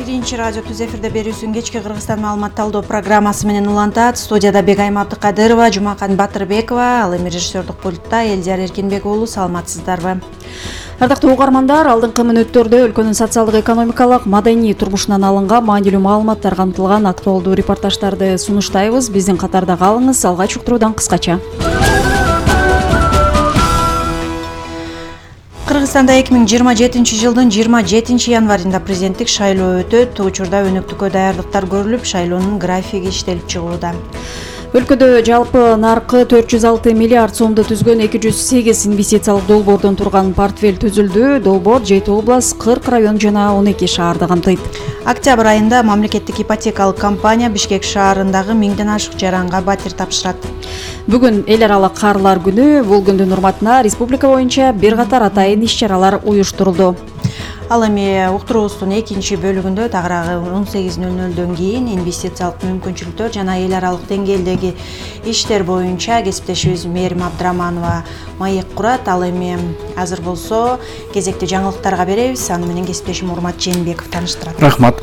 Биринчи радио түз эфирде берүүсүн кечки Кыргызстан маалымат талдоо программасы менен улантат. Студияда Бегайым Абдыкадырова, Жумакан Батырбекова, ал эми режиссердук пультта Элдияр Эркинбек уулу. Саламатсыздарбы? Ардактуу угармандар, алдыңкы мүнөттөрдө өлкөнүн социалдык, экономикалык, маданий турмушунан алынган маанилүү маалыматтар камтылган актуалдуу репортаждарды сунуштайбыз. Биздин катарда калыңыз. Алгач уктуруудан кыскача. Кыргызстанда 2027 жылдын 27 январында президенттик шайлоо өтөт. Учурда өнөктүккө даярдыктар көрүлүп, шайлоонун графиги иштелип чыгууда. Өлкөдө жалпы наркы 406 миллиард сомду түзгөн 208 инвестициялык долбоордон турган портфель түзүлдү. Долбоор 7 область, 40 район жана 12 шаарды камтыйт. Октябрь айында мамлекеттик ипотекалык компания Бишкек шаарындагы 1000ден ашык жаранга батир тапшырат. Бүгүн эл аралык каарылар күнү. Бул күндүн урматына республика боюнча бир катар атайын иш-чаралар уюштурулду. Ал эми уктуруубуздун экинчи бөлүгүндө тагыраагы 18:00дөн кийин инвестициялык мүмкүнчүлүктөр жана эл аралык деңгээлдеги иштер боюнча кесиптешибиз Мээрим Абдыраманова маек курат. Ал эми азыр болсо кезекти жаңылыктарга беребиз. Аны менен кесиптешим Урмат Жээнбеков тааныштырат. Рахмат.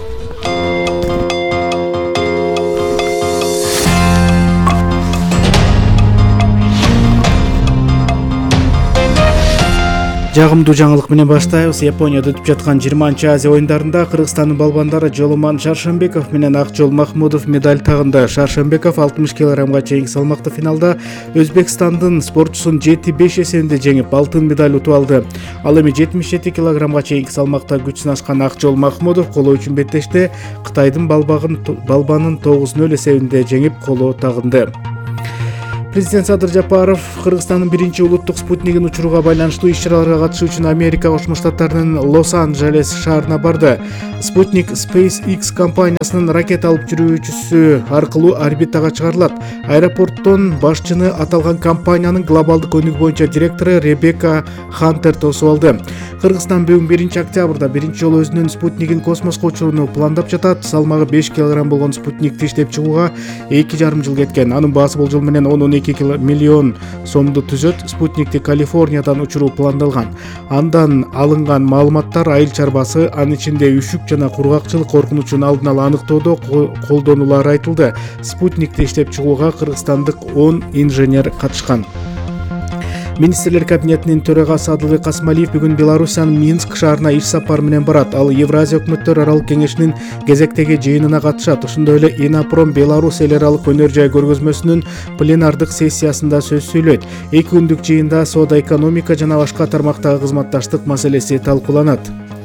Жагымдуу жаңылык менен баштайбыз. Японияда өтүп жаткан 20-чы Азия оюндарында Кыргызстандын балбандары Жоломан Шаршембеков менен Акжол Махмудов медаль тагынды. Шаршембеков 60 кг чейинки салмакта финалда Өзбекстандын спортчусун 7-5 эсебинде жеңип, алтын медаль утуп алды. Ал эми 77 кг чейинки салмакта күч сынашкан Акжол Махмудов коло үчүн беттеште Кытайдын балбанын 9-0 эсебинде жеңип, коло тагынды. Президент Садыр Жапаров Кыргызстандын биринчи улуттук спутнигин учурууга байланыштуу иш-чараларга катышуу үчүн Америка Кошмо Штаттарынын Лос-Анджелес шаарына барды. Спутник SpaceX компаниясынын ракета алып жүрүүчүсү аркылуу орбитага чыгарылат. Аэропорттон башчыны аталган компаниянын глобалдык өнүгүү боюнча директору Ребекка Хантер тосуп алды. Кыргызстан бүгүн 1-октябрда биринчи жолу өзүнүн спутнигин космоско учурууну пландап жатат. Салмагы 5 кг болгон спутникти иштеп чыгууга 2,5 жыл кеткен. Анын баасы болжол менен 12 миллион сомду түзөт. Спутникти Калифорниядан учуруу пландалган. Андан алынган маалыматтар айыл чарбасы, анын ичинде үшүк жана кургакчылык коркунучун алдын ала аныктоодо колдонулары айтылды. Спутникти иштеп чыгууга кыргызстандык 10 инженер катышкан. Министрлер кабинетинин төрагасы Адылбек Касымалиев бүгүн Белоруссиянын Минск шаарына иш сапар менен барат. Ал Евразия өкмөттөр аралык кеңешинин кезектеги жыйынына катышат. Ошондой эле Инопром Беларусь эл аралык өнөр жай көргөзмөсүнүн пленардык сессиясында сөз сүйлөйт. 2 күндүк жыйында соода, экономика жана башка тармактагы кызматташтык маселеси талкууланат.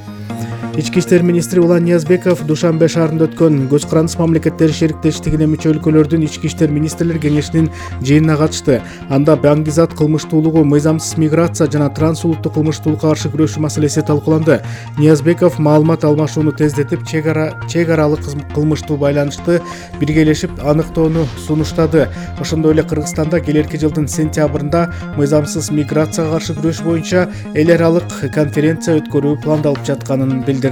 Ички иштер министри Улан Ниязбеков Душанбе шаарында өткөн Көз Карандыс мамлекеттери шериктештигине мүчө өлкөлөрдүн ички иштер министрлер кеңешинин жыйынына катышты. Анда баңгизат кылмыштуулугу, мыйзамсыз миграция жана трансулуттук кылмыштуулукка каршы күрөшүү маселеси талкууланды. Ниязбеков маалымат алмашууну тездетип, чек аралык кылмыштуу байланышты биргелешип аныктоону сунуштады. Ошондой эле Кыргызстанда келерки жылдын сентябрында мыйзамсыз миграцияга каршы күрөш боюнча эл аралык конференция өткөрүү пландалып жатканын билдирди.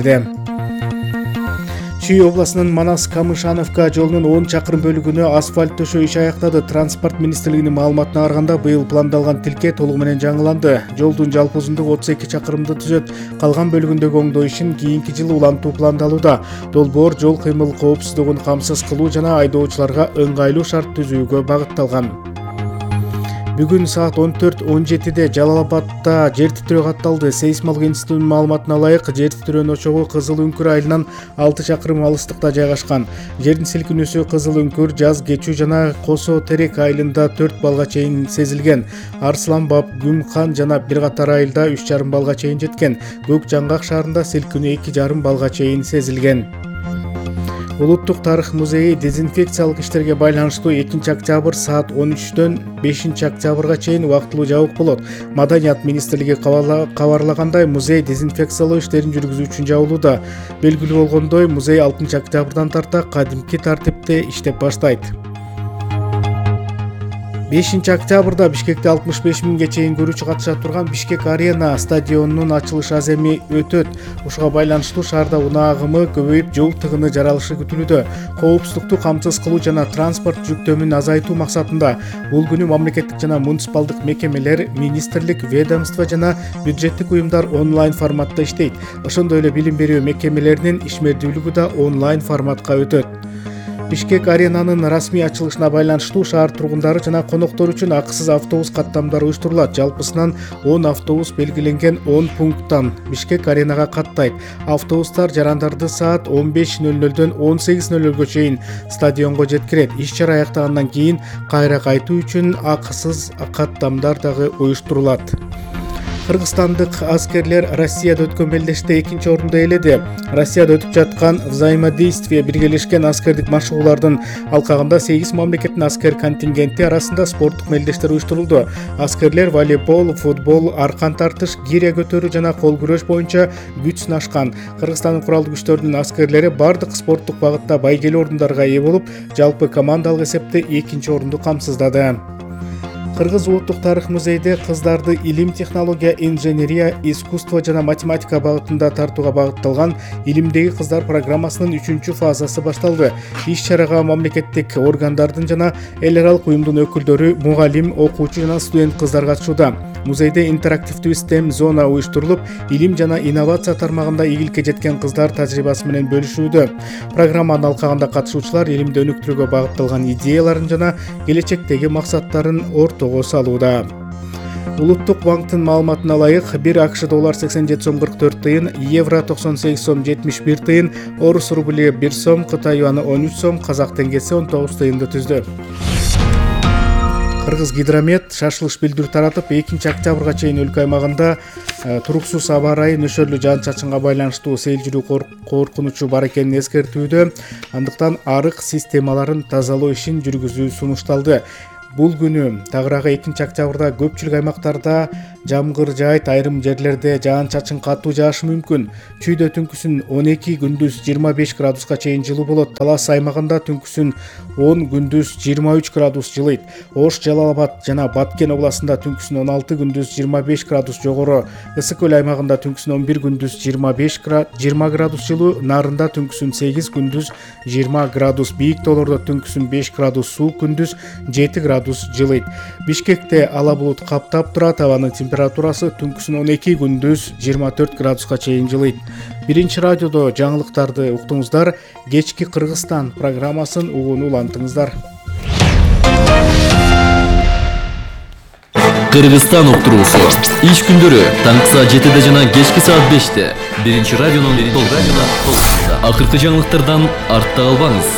Чүй областынын Манас-Камышановка жолунун 10 чакырым бөлүгүнө асфальт төшөө иши аяктады. Транспорт министрлигинин маалыматына караганда, быйыл пландалган тилке толугу менен жаңыланды. Жолдун жалпы узундугу 32 чакырымды түзөт. Калган бөлүгүндөгү оңдоо ишин кийинки жылы улантуу пландалууда. Долбоор жол кыймыл коопсуздугун камсыз кылуу жана айдоочуларга ыңгайлуу шарт түзүүгө багытталган. Бүгүн саат 14:17 Жалал-Абадда жер титирөө катталды. Сейсмология институтунун маалыматына ылайык, жер титирөөнүн ошогу Кызыл Үңкүр айылынан 6 чакырым алыстыкта жайгашкан. Жердин силкинүүсү Кызыл Үңкүр, Жаз Кечүү жана Косо Терек айылында 4 балга чейин сезилген. Арслан Баб, Гүмхан жана бир катар айылда 3,5 балга чейин жеткен. Көк Жаңгак шаарында силкинүү 2,5 балга чейин сезилген. Улуттук тарых музейи дезинфекциялык иштерге байланыштуу 2-октябрь саат 13-дөн 5-октябрга чейин убактылуу жабык болот. Маданият министрлиги кабарлагандай, музей дезинфекциялоо иштерин жүргүзүү үчүн жабылууда. Белгилүү болгондой, музей 6-октябрдан тарта кадимки тартипте иштеп баштайт. 5-октябрда Бишкекте 65 миңге чейин көрүүчү катыша турган Бишкек Арена стадионунун ачылыш аземи өтөт. Ушуга байланыштуу шаарда унаа агымы көбөйүп, жол тыгыны жаралышы күтүлүүдө. Коопсуздукту камсыз кылуу жана транспорт жүктөмүн азайтуу максатында бул күнү мамлекеттик жана муниципалдык мекемелер, министрлик, ведомство жана бюджеттик уюмдар онлайн форматта иштейт. Ошондой эле билим берүү мекемелеринин ишмердүүлүгү да онлайн форматка өтөт. Бишкек Аренанын расмий ачылышына байланыштуу шаар тургундары жана коноктору үчүн акысыз автобус каттамдары уюштурулат. Жалпысынан 10 автобус белгиленген 10 пункттан Бишкек Аренага каттайт. Автобустар жарандарды саат 15:00дөн 18:00га чейин стадионго жеткирет. Иш-чара аяктагандан кийин кайра кайтуу үчүн акысыз каттамдар дагы уюштурулат. Кыргызстандык аскерлер Россияда өткөн белдеште 2-нчи орунду ээледи. Россияда өтүп жаткан взаимодействие биргелешкен аскердик машыгуулардын алкагында 8 мамлекеттин аскер контингенти арасында спорттук мелдештер уюштурулду. Аскерлер волейбол, футбол, аркан тартыш, гиря көтөрүү жана кол күрөш боюнча күч сынашкан. Кыргызстандын куралдуу күчтөрүнүн аскерлери бардык спорттук багытта байгелүү орундарга ээ болуп, жалпы командалык эсепте 2-нчи орунду камсыздады. Кыргыз улуттук тарых музейде кыздарды илим, технология, инженерия, искусство жана математика багытында тартууга багытталган илимдеги кыздар программасынын 3-чү фазасы башталды. Иш-чарага мамлекеттик органдардын жана эл аралык уюмдун өкүлдөрү, мугалим, окуучу жана студент кыздар катышууда. Музейде интерактивдүү STEM зона уюштурулуп, илим жана инновация тармагында ийгиликке жеткен кыздар тажрыйбасы менен бөлүшүүдө. Программанын алкагында катышуучулар илимди өнүктүрүүгө багытталган идеяларын жана келечектеги максаттарын ортого салууда. Улуттук банктын маалыматына ылайык, 1 АКШ доллар 87 сом 44 тыйын, евро 98 сом 71 тыйын, орус рубли 1 сом, Кытай юаны 13 сом, казак теңгеси 19 тыйынды түздү. Кыргыз гидромет шашылыш билдирүү таратып, 2-октябрга чейин өлкө аймагында туруксуз аба ырайы, нөшөрлүү жаан-чачынга байланыштуу сел жүрүү коркунучу бар экенин эскертүүдө. Андыктан арык системаларын тазалоо ишин жүргүзүү сунушталды. Бул күнү тагыраагы 2-октябрда көпчүлүк аймактарда жамгыр жаайт, айрым жерлерде жаан-чачын катуу жаашы мүмкүн. Чүйдө түнкүсүн 12, күндүз 25 градуска чейин жылуу болот. Талас аймагында түнкүсүн 10, күндүз 23 градус жылыйт. Ош, Жалал Абад жана Баткен областында түнкүсүн 16, күндүз 25 градус жогору. Ысык көл аймагында түнкүсүн 11, күндүз 20 градус жылуу. Нарында түнкүсүн 8, күндүз 20 градус. Бийик тоолордо түнкүсүн 5 градус суук, күндүз 7 градус жылыйт. Бишкекте ала булут каптап турат, абанын температурасы түнкүсүн 12, күндүз 24 градуска чейин жылыйт. Биринчи радиодо жаңылыктарды уктуңуздар. Кечки Кыргызстан программасын угууну улантыңыздар. Кыргызстан уктуруусу. Иш күндөрү таңкы саат 7 жана кечки саат 5. Биринчи радионун толкунунда. Акыркы жаңылыктардан артта калбаңыз.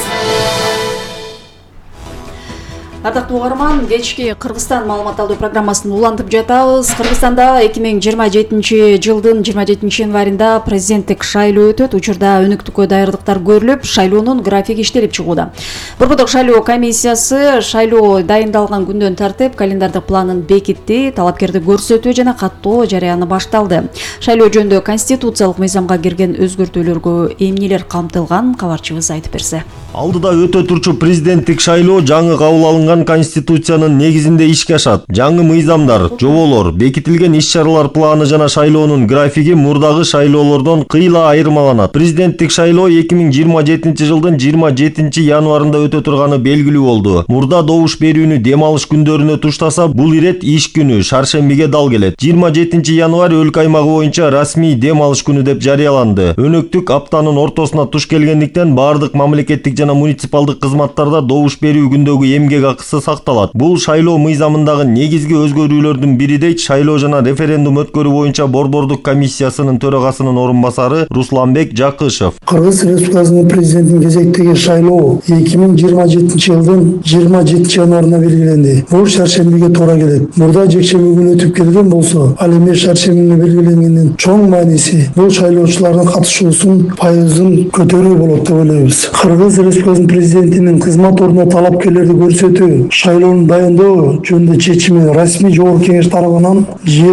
Ардактуу угарман, кечки Кыргызстан маалымат алуу программасын улантып жатабыз. Кыргызстанда 2027 жылдын 27 январында президенттик шайлоо өтөт. Учурда өнүктүккө даярдыктар көрүлүп, шайлоонун графиги иштелип чыгууда. Борбордук шайлоо комиссиясы шайлоо дайындалган күндөн тартып календардык планын бекитти, талапкерди көрсөтүү жана каттоо жарыяны башталды. Шайлоо жөнүндө конституциялык мыйзамга кирген өзгөртүүлөргө эмнелер камтылган, кабарчыбыз айтып берсе. Алдыда өтө турчу президенттик шайлоо жаңы кабыл алынган конституциянын негизинде ишке ашат. Жаңы мыйзамдар, жоболор, бекитилген иш-чаралар планы жана шайлоонун графиги мурдагы шайлоолордон кыйла айырмаланат. Президенттик шайлоо 2027 жылдын 27 январында өтө турганы белгилүү болду. Мурда добуш берүүнү дем алыш күндөрүнө туштаса, бул ирет иш күнү шаршембиге дал келет. 27 январь өлкө аймагы боюнча расмий дем алыш күнү деп жарыяланды. Өнөктүк аптанын ортосуна туш келгендиктен бардык мамлекеттик жана муниципалдык кызматтарда добуш берүү күндөгү эмгек акысы сакталат. Бул шайлоо мыйзамындагы негизги өзгөрүүлөрдүн бири дейт шайлоо жана референдум өткөрүү боюнча борбордук комиссиясынын төрагасынын орун басары Русланбек Жакышев. Кыргыз Республикасынын президентин кезектеги шайлоо 2027 жылдын 27 январына белгиленди. Бул шаршембиге туура келет. Мурда жекшемби күнү өтүп келген болсо, ал эми шаршембиге белгиленгендин чоң мааниси бул шайлоочулардын катышуусун пайызын көтөрүү болот деп ойлойбуз. Кыргыз Республикасынын президентинин кызмат ордуна талапкерлерди көрсөтүү жөнүндө шайлоону дайындоо жөнүндө чечими расмий жогорку кеңеш тарабынан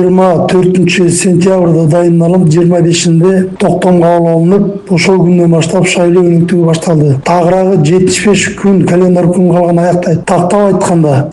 24 сентябрда дайындалып 25-inde токтом кабыл алынып, ошол күндөн баштап шайлоо өнүктүгү башталды. Тагыраагы 75 күн календар күн калган аяктайт. Тактап айтканда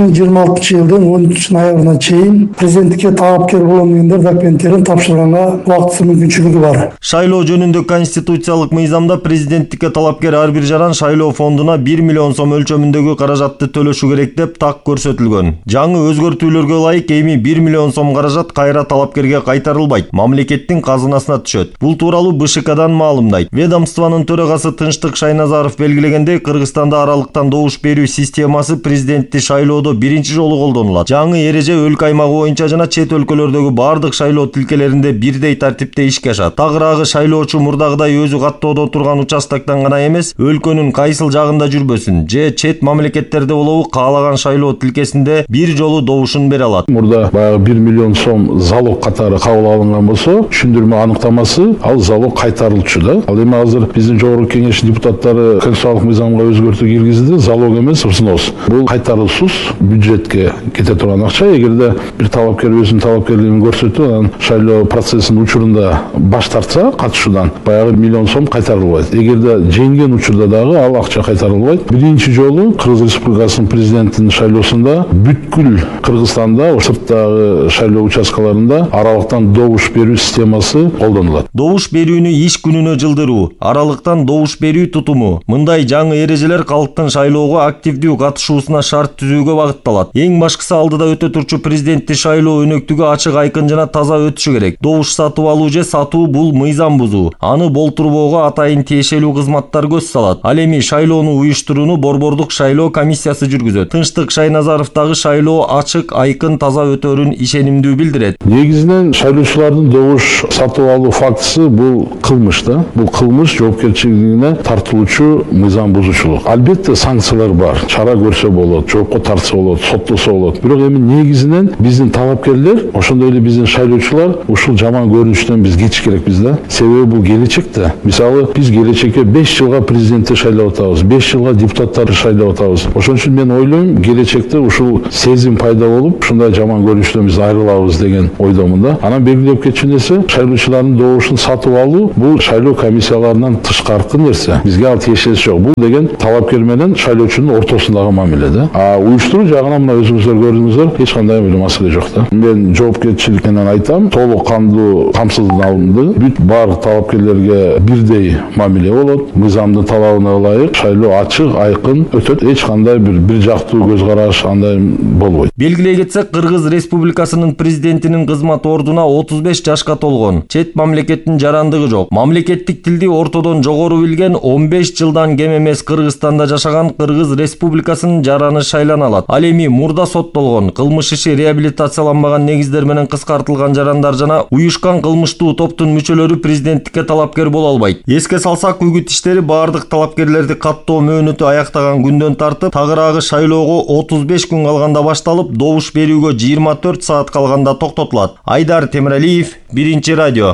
2026 жылдын 13 ноябрына чейин президенттикке талапкер болом дегендер документтерин тапшырганга убактысы мүмкүнчүлүгү бар. Шайлоо жөнүндө конституциялык мыйзамда президенттикке талапкер ар бир жаран шайлоо фондуна 1 миллион сом өлчөмүндөгү каражатты төлөшү керек деп так көрсөтүлгөн. Жаңы өзгөртүүлөргө ылайык эми 1 миллион сом каражат кайра талапкерге кайтарылбайт, мамлекеттин казынасына түшөт. Бул тууралуу БШКдан маалымдайт. Ведомствонун төрагасы Тынчтык Шайназаров белгилегендей, Кыргызстанда аралыктан добуш берүү системасы президентти шайлоодо биринчи жолу колдонулат. Жаңы эреже өлкө аймагы боюнча жана чет өлкөлөрдөгү бардык шайлоо тилкелеринде бирдей тартипте ишке ашат. Тагыраагы шайлоочу мурдагыдай өзү каттоодо турган участоктон гана эмес, өлкөнүн кайсыл жагында жүрбөсүн же чет мамлекеттерде болобу каалаган шайлоо тилкесинде бир жолу добушун бере алат. Мурда баягы 1 миллион сом залог катары кабыл алынган болсо, түшүндүрмө аныктамасы ал залог кайтарылчу да. Ал эми азыр биздин жогорку кеңештин депутаттары конституциялык мыйзамга өзгөртүү киргизди, залог эмес, взнос. Бул кайтарылсыз бюджетке кете турган акча. Эгерде бир талапкер өзүнүн талапкерлигин көрсөтүп, анан шайлоо процессинин учурунда баш тартса катышуудан, баягы 1 миллион сом кайтарылбайт. Эгерде жеңген учурда дагы ал акча кайтарылбайт. Биринчи жолу Кыргыз Республикасынын президентинин шайлоосунда бүткүл Кыргызстанда, сырттагы шайлоо участкаларында аралыктан добуш берүү системасы колдонулат. Добуш берүүнү иш күнүнө жылдыруу, аралыктан добуш берүү тутуму. Мындай жаңы эрежелер калктын шайлоого активдүү катышуусуна шарт түзүүгө багытталат. Эң башкысы алдыда өтө турчу президентти шайлоо өнөктүгү ачык, айкын жана таза өтүшү керек. Добуш сатып алуу же сатуу бул мыйзам бузуу. Аны болтурбоого атайын тиешелүү кызматтар көз салат. Ал эми шайлоону уюштурууну Борбордук шайлоо комиссиясы жүргүзөт. Тынчтык Шайназаровдагы шайлоо ачык, айкын, таза өтөрүн ишенимдүү билдирет. Негизинен шайлоочулардын добуш сатып алуу фактысы бул кылмыш да. Бул кылмыш жоопкерчилигине тартылуучу мыйзам бузуучулук. Албетте санкциялар бар. Чара көрсө болот, жоопко тартса болот, соттолсо болот. Бирок эми негизинен биздин талапкерлер, ошондой эле биздин шайлоочулар ушул жаман көрүнүштөн биз кетиш керекпиз да. Себеби бул келечекте. Мисалы, биз келечекке 5 жылга президентти шайлап атабыз, 5 жылга депутаттарды шайлап атабыз. Ошон үчүн мен ойлойм, келечекте ушул сезим пайда болуп, ушундай жаман көрүнүштөн биз айрылабыз деген ойдомун да. Анан белгилеп кетчү нерсе, шайлоочулардын добушун сатып алуу бул шайлоо комиссияларынан тышкаркы нерсе. Бизге ал тиешеси жок. Бул деген талапкер менен шайлоочунун ортосундагы мамиле да. А уюштуруу жагынан мына өзүңүздөр көрдүңүздөр, эч кандай бир маселе жок да. Мен жоопкерчилик менен айтам, толук кандуу камсыздандырылды. Бүт баардык талапкерлерге бирдей мамиле болот. Мыйзамдын талабына ылайык шайлоо ачык, айкын өтөт. Эч кандай бир жактуу көз караш андай болбойт. Белгилей кетсек, Кыргыз Республикасынын президентинин кызмат ордуна 35 жашка толгон. Чет мамлекеттин жарандыгы жок. Мамлекеттик тилди ортодон жогору билген 15 жылдан кем эмес Кыргызстанда жашаган Кыргыз Республикасынын жараны шайлана алат. Ал эми мурда соттолгон, кылмыш иши реабилитацияланбаган негиздер менен кыскартылган жарандар жана уюшкан кылмыштуу топтун мүчөлөрү президенттикке талапкер боло албайт. Эске салсак, үгүт иштери баардык талапкерлерди каттоо мөөнөтү аяктаган күндөн тартып, тагыраагы шайлоого 35 күн калганда башталып, добуш берүүгө 24 саат калганда токтотулат. Айдар Темиралиев, Биринчи радио.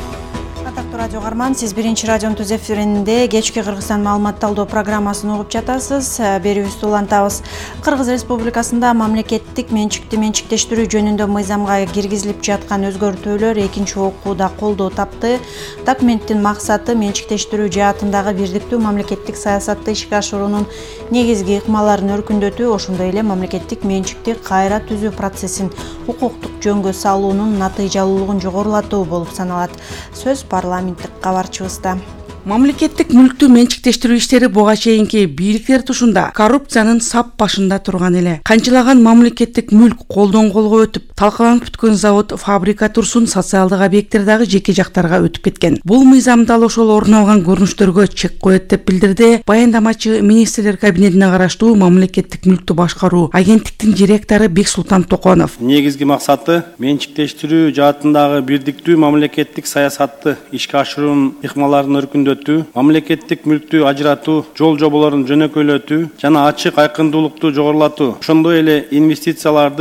Радио Гарман, сиз Биринчи радионун түз эфиринде кечки Кыргызстан маалымат талдоо программасын угуп жатасыз. Берүүбүздү улантабыз. Кыргыз Республикасында мамлекеттик менчиктештирүү жөнүндө мыйзамга киргизилип жаткан өзгөртүүлөр экинчи окууда колдоо тапты. Документтин максаты менчиктештирүү жаатындагы бирдиктүү мамлекеттик саясатты ишке ашыруунун негизги ыкмаларын өркүндөтүү, ошондой эле мамлекеттик менчикти кайра түзүү процессин укуктук жөнгө салуунун натыйжалуулугун жогорулатуу болуп саналат. Сөз парламенттик кабарчыбызда. Мамлекеттик мүлктүү менчиктештирүү иштери буга чейинки бийликтер тушунда коррупциянын сап башында турган эле. Канчалаган мамлекеттик мүлк колдон колго өтүп, талкаланып бүткөн завод, фабрика турсун социалдык объекттер дагы жеке жактарга өтүп кеткен. Бул мыйзам дал ошол орун алган көрүнүштөргө чек коет деп билдирди баяндамачы министрлер кабинетине караштуу мамлекеттик мүлктү башкаруу агенттиктин директору Бексултан Токонов. Негизги максаты менчиктештирүү жаатындагы бирдиктүү мамлекеттик саясатты ишке ашыруунун ыкмаларын өркүндөтүү, мамлекеттик мүлктү ажыратуу, жол жоболорун жөнөкөйлөтүү жана ачык айкындуулукту жогорулатуу, ошондой эле инвестицияларды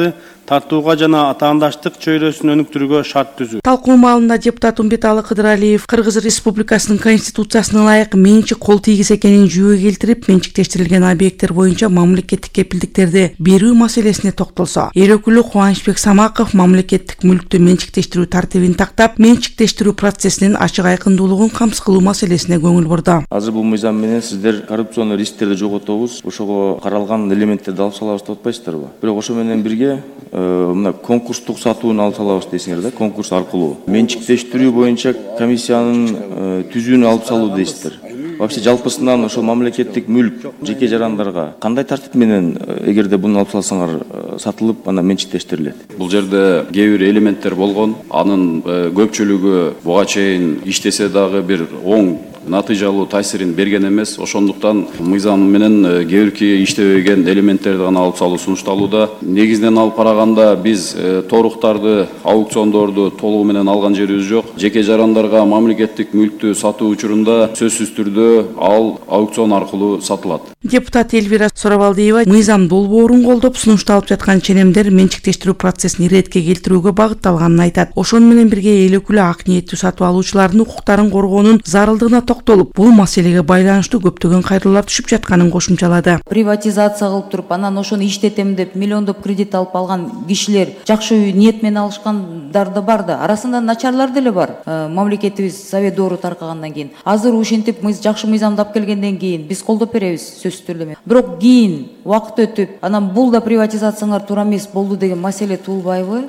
тартууга жана атаандаштык чөйрөсүн өнүктүрүүгө шарт түзүү. Талкуу маалында депутат Умбеталы Кыдыралиев Кыргыз Республикасынын конституциясына ылайык менчик кол тийгиз экенин жүйөгө келтирип, менчиктештирилген объекттер боюнча мамлекеттик кепилдиктерди берүү маселесине токтолсо, эл өкүлү Кубанычбек Самаков мамлекеттик мүлктү менчиктештирүү тартибин тактап, менчиктештирүү процессинин ачык айкындуулугун камсыз кылуу маселесине көңүл бурду. Азыр бул мыйзам менен сиздер коррупционный рисктерди жоготобуз, ошого каралган элементтерди алып салабыз деп атпайсыздарбы? Бирок ошо менен бирге мына конкурстук сатууну алып салабыз дейсиңер да, конкурс аркылуу. Менчиктештирүү боюнча комиссиянын түзүүнү алып салуу дейсиздер. Вообще жалпысынан ошол мамлекеттик мүлк жеке жарандарга кандай тартип менен эгерде буну алып салсаңар сатылып, ана менчиктештирилет? Бул жерде кээ бир элементтер болгон, анын көпчүлүгү буга чейин иштесе дагы бир оң натыйжалуу таасирин берген эмес. Ошондуктан мыйзам менен кээ бирки иштебеген элементтерди гана алып салуу сунушталууда. Негизинен алып караганда биз торуктарды, аукциондорду толугу менен алган жерибиз жок. Жеке жарандарга мамлекеттик мүлктү сатуу учурунда сөзсүз түрдө ал аукцион аркылуу сатылат. Депутат Эльвира Сурабалдиева мыйзам долбоорун колдоп, сунушталып жаткан ченемдер менчиктештирүү процессин иретке келтирүүгө багытталганын айтат. Ошону менен бирге эл өкүлү ак ниеттүү сатып алуучулардын укуктарын коргоонун зарылдыгына токтолуп, бул маселеге байланыштуу көптөгөн кайрылуулар түшүп жатканын кошумчалады. Приватизация кылып туруп, анан ошону иштетем деп миллиондоп кредит алып алган кишилер жакшы ниет менен алышкандар да бар да, арасында начарлар деле бар. Мамлекетибиз совет доору таркагандан кийин, азыр ушинтип жакшы мыйзамдап келгенден кийин биз колдоп беребиз сөзсүз түрдө. Бирок кийин убакыт өтүп, анан бул да приватизацияңар туура эмес болду деген маселе туулбайбы?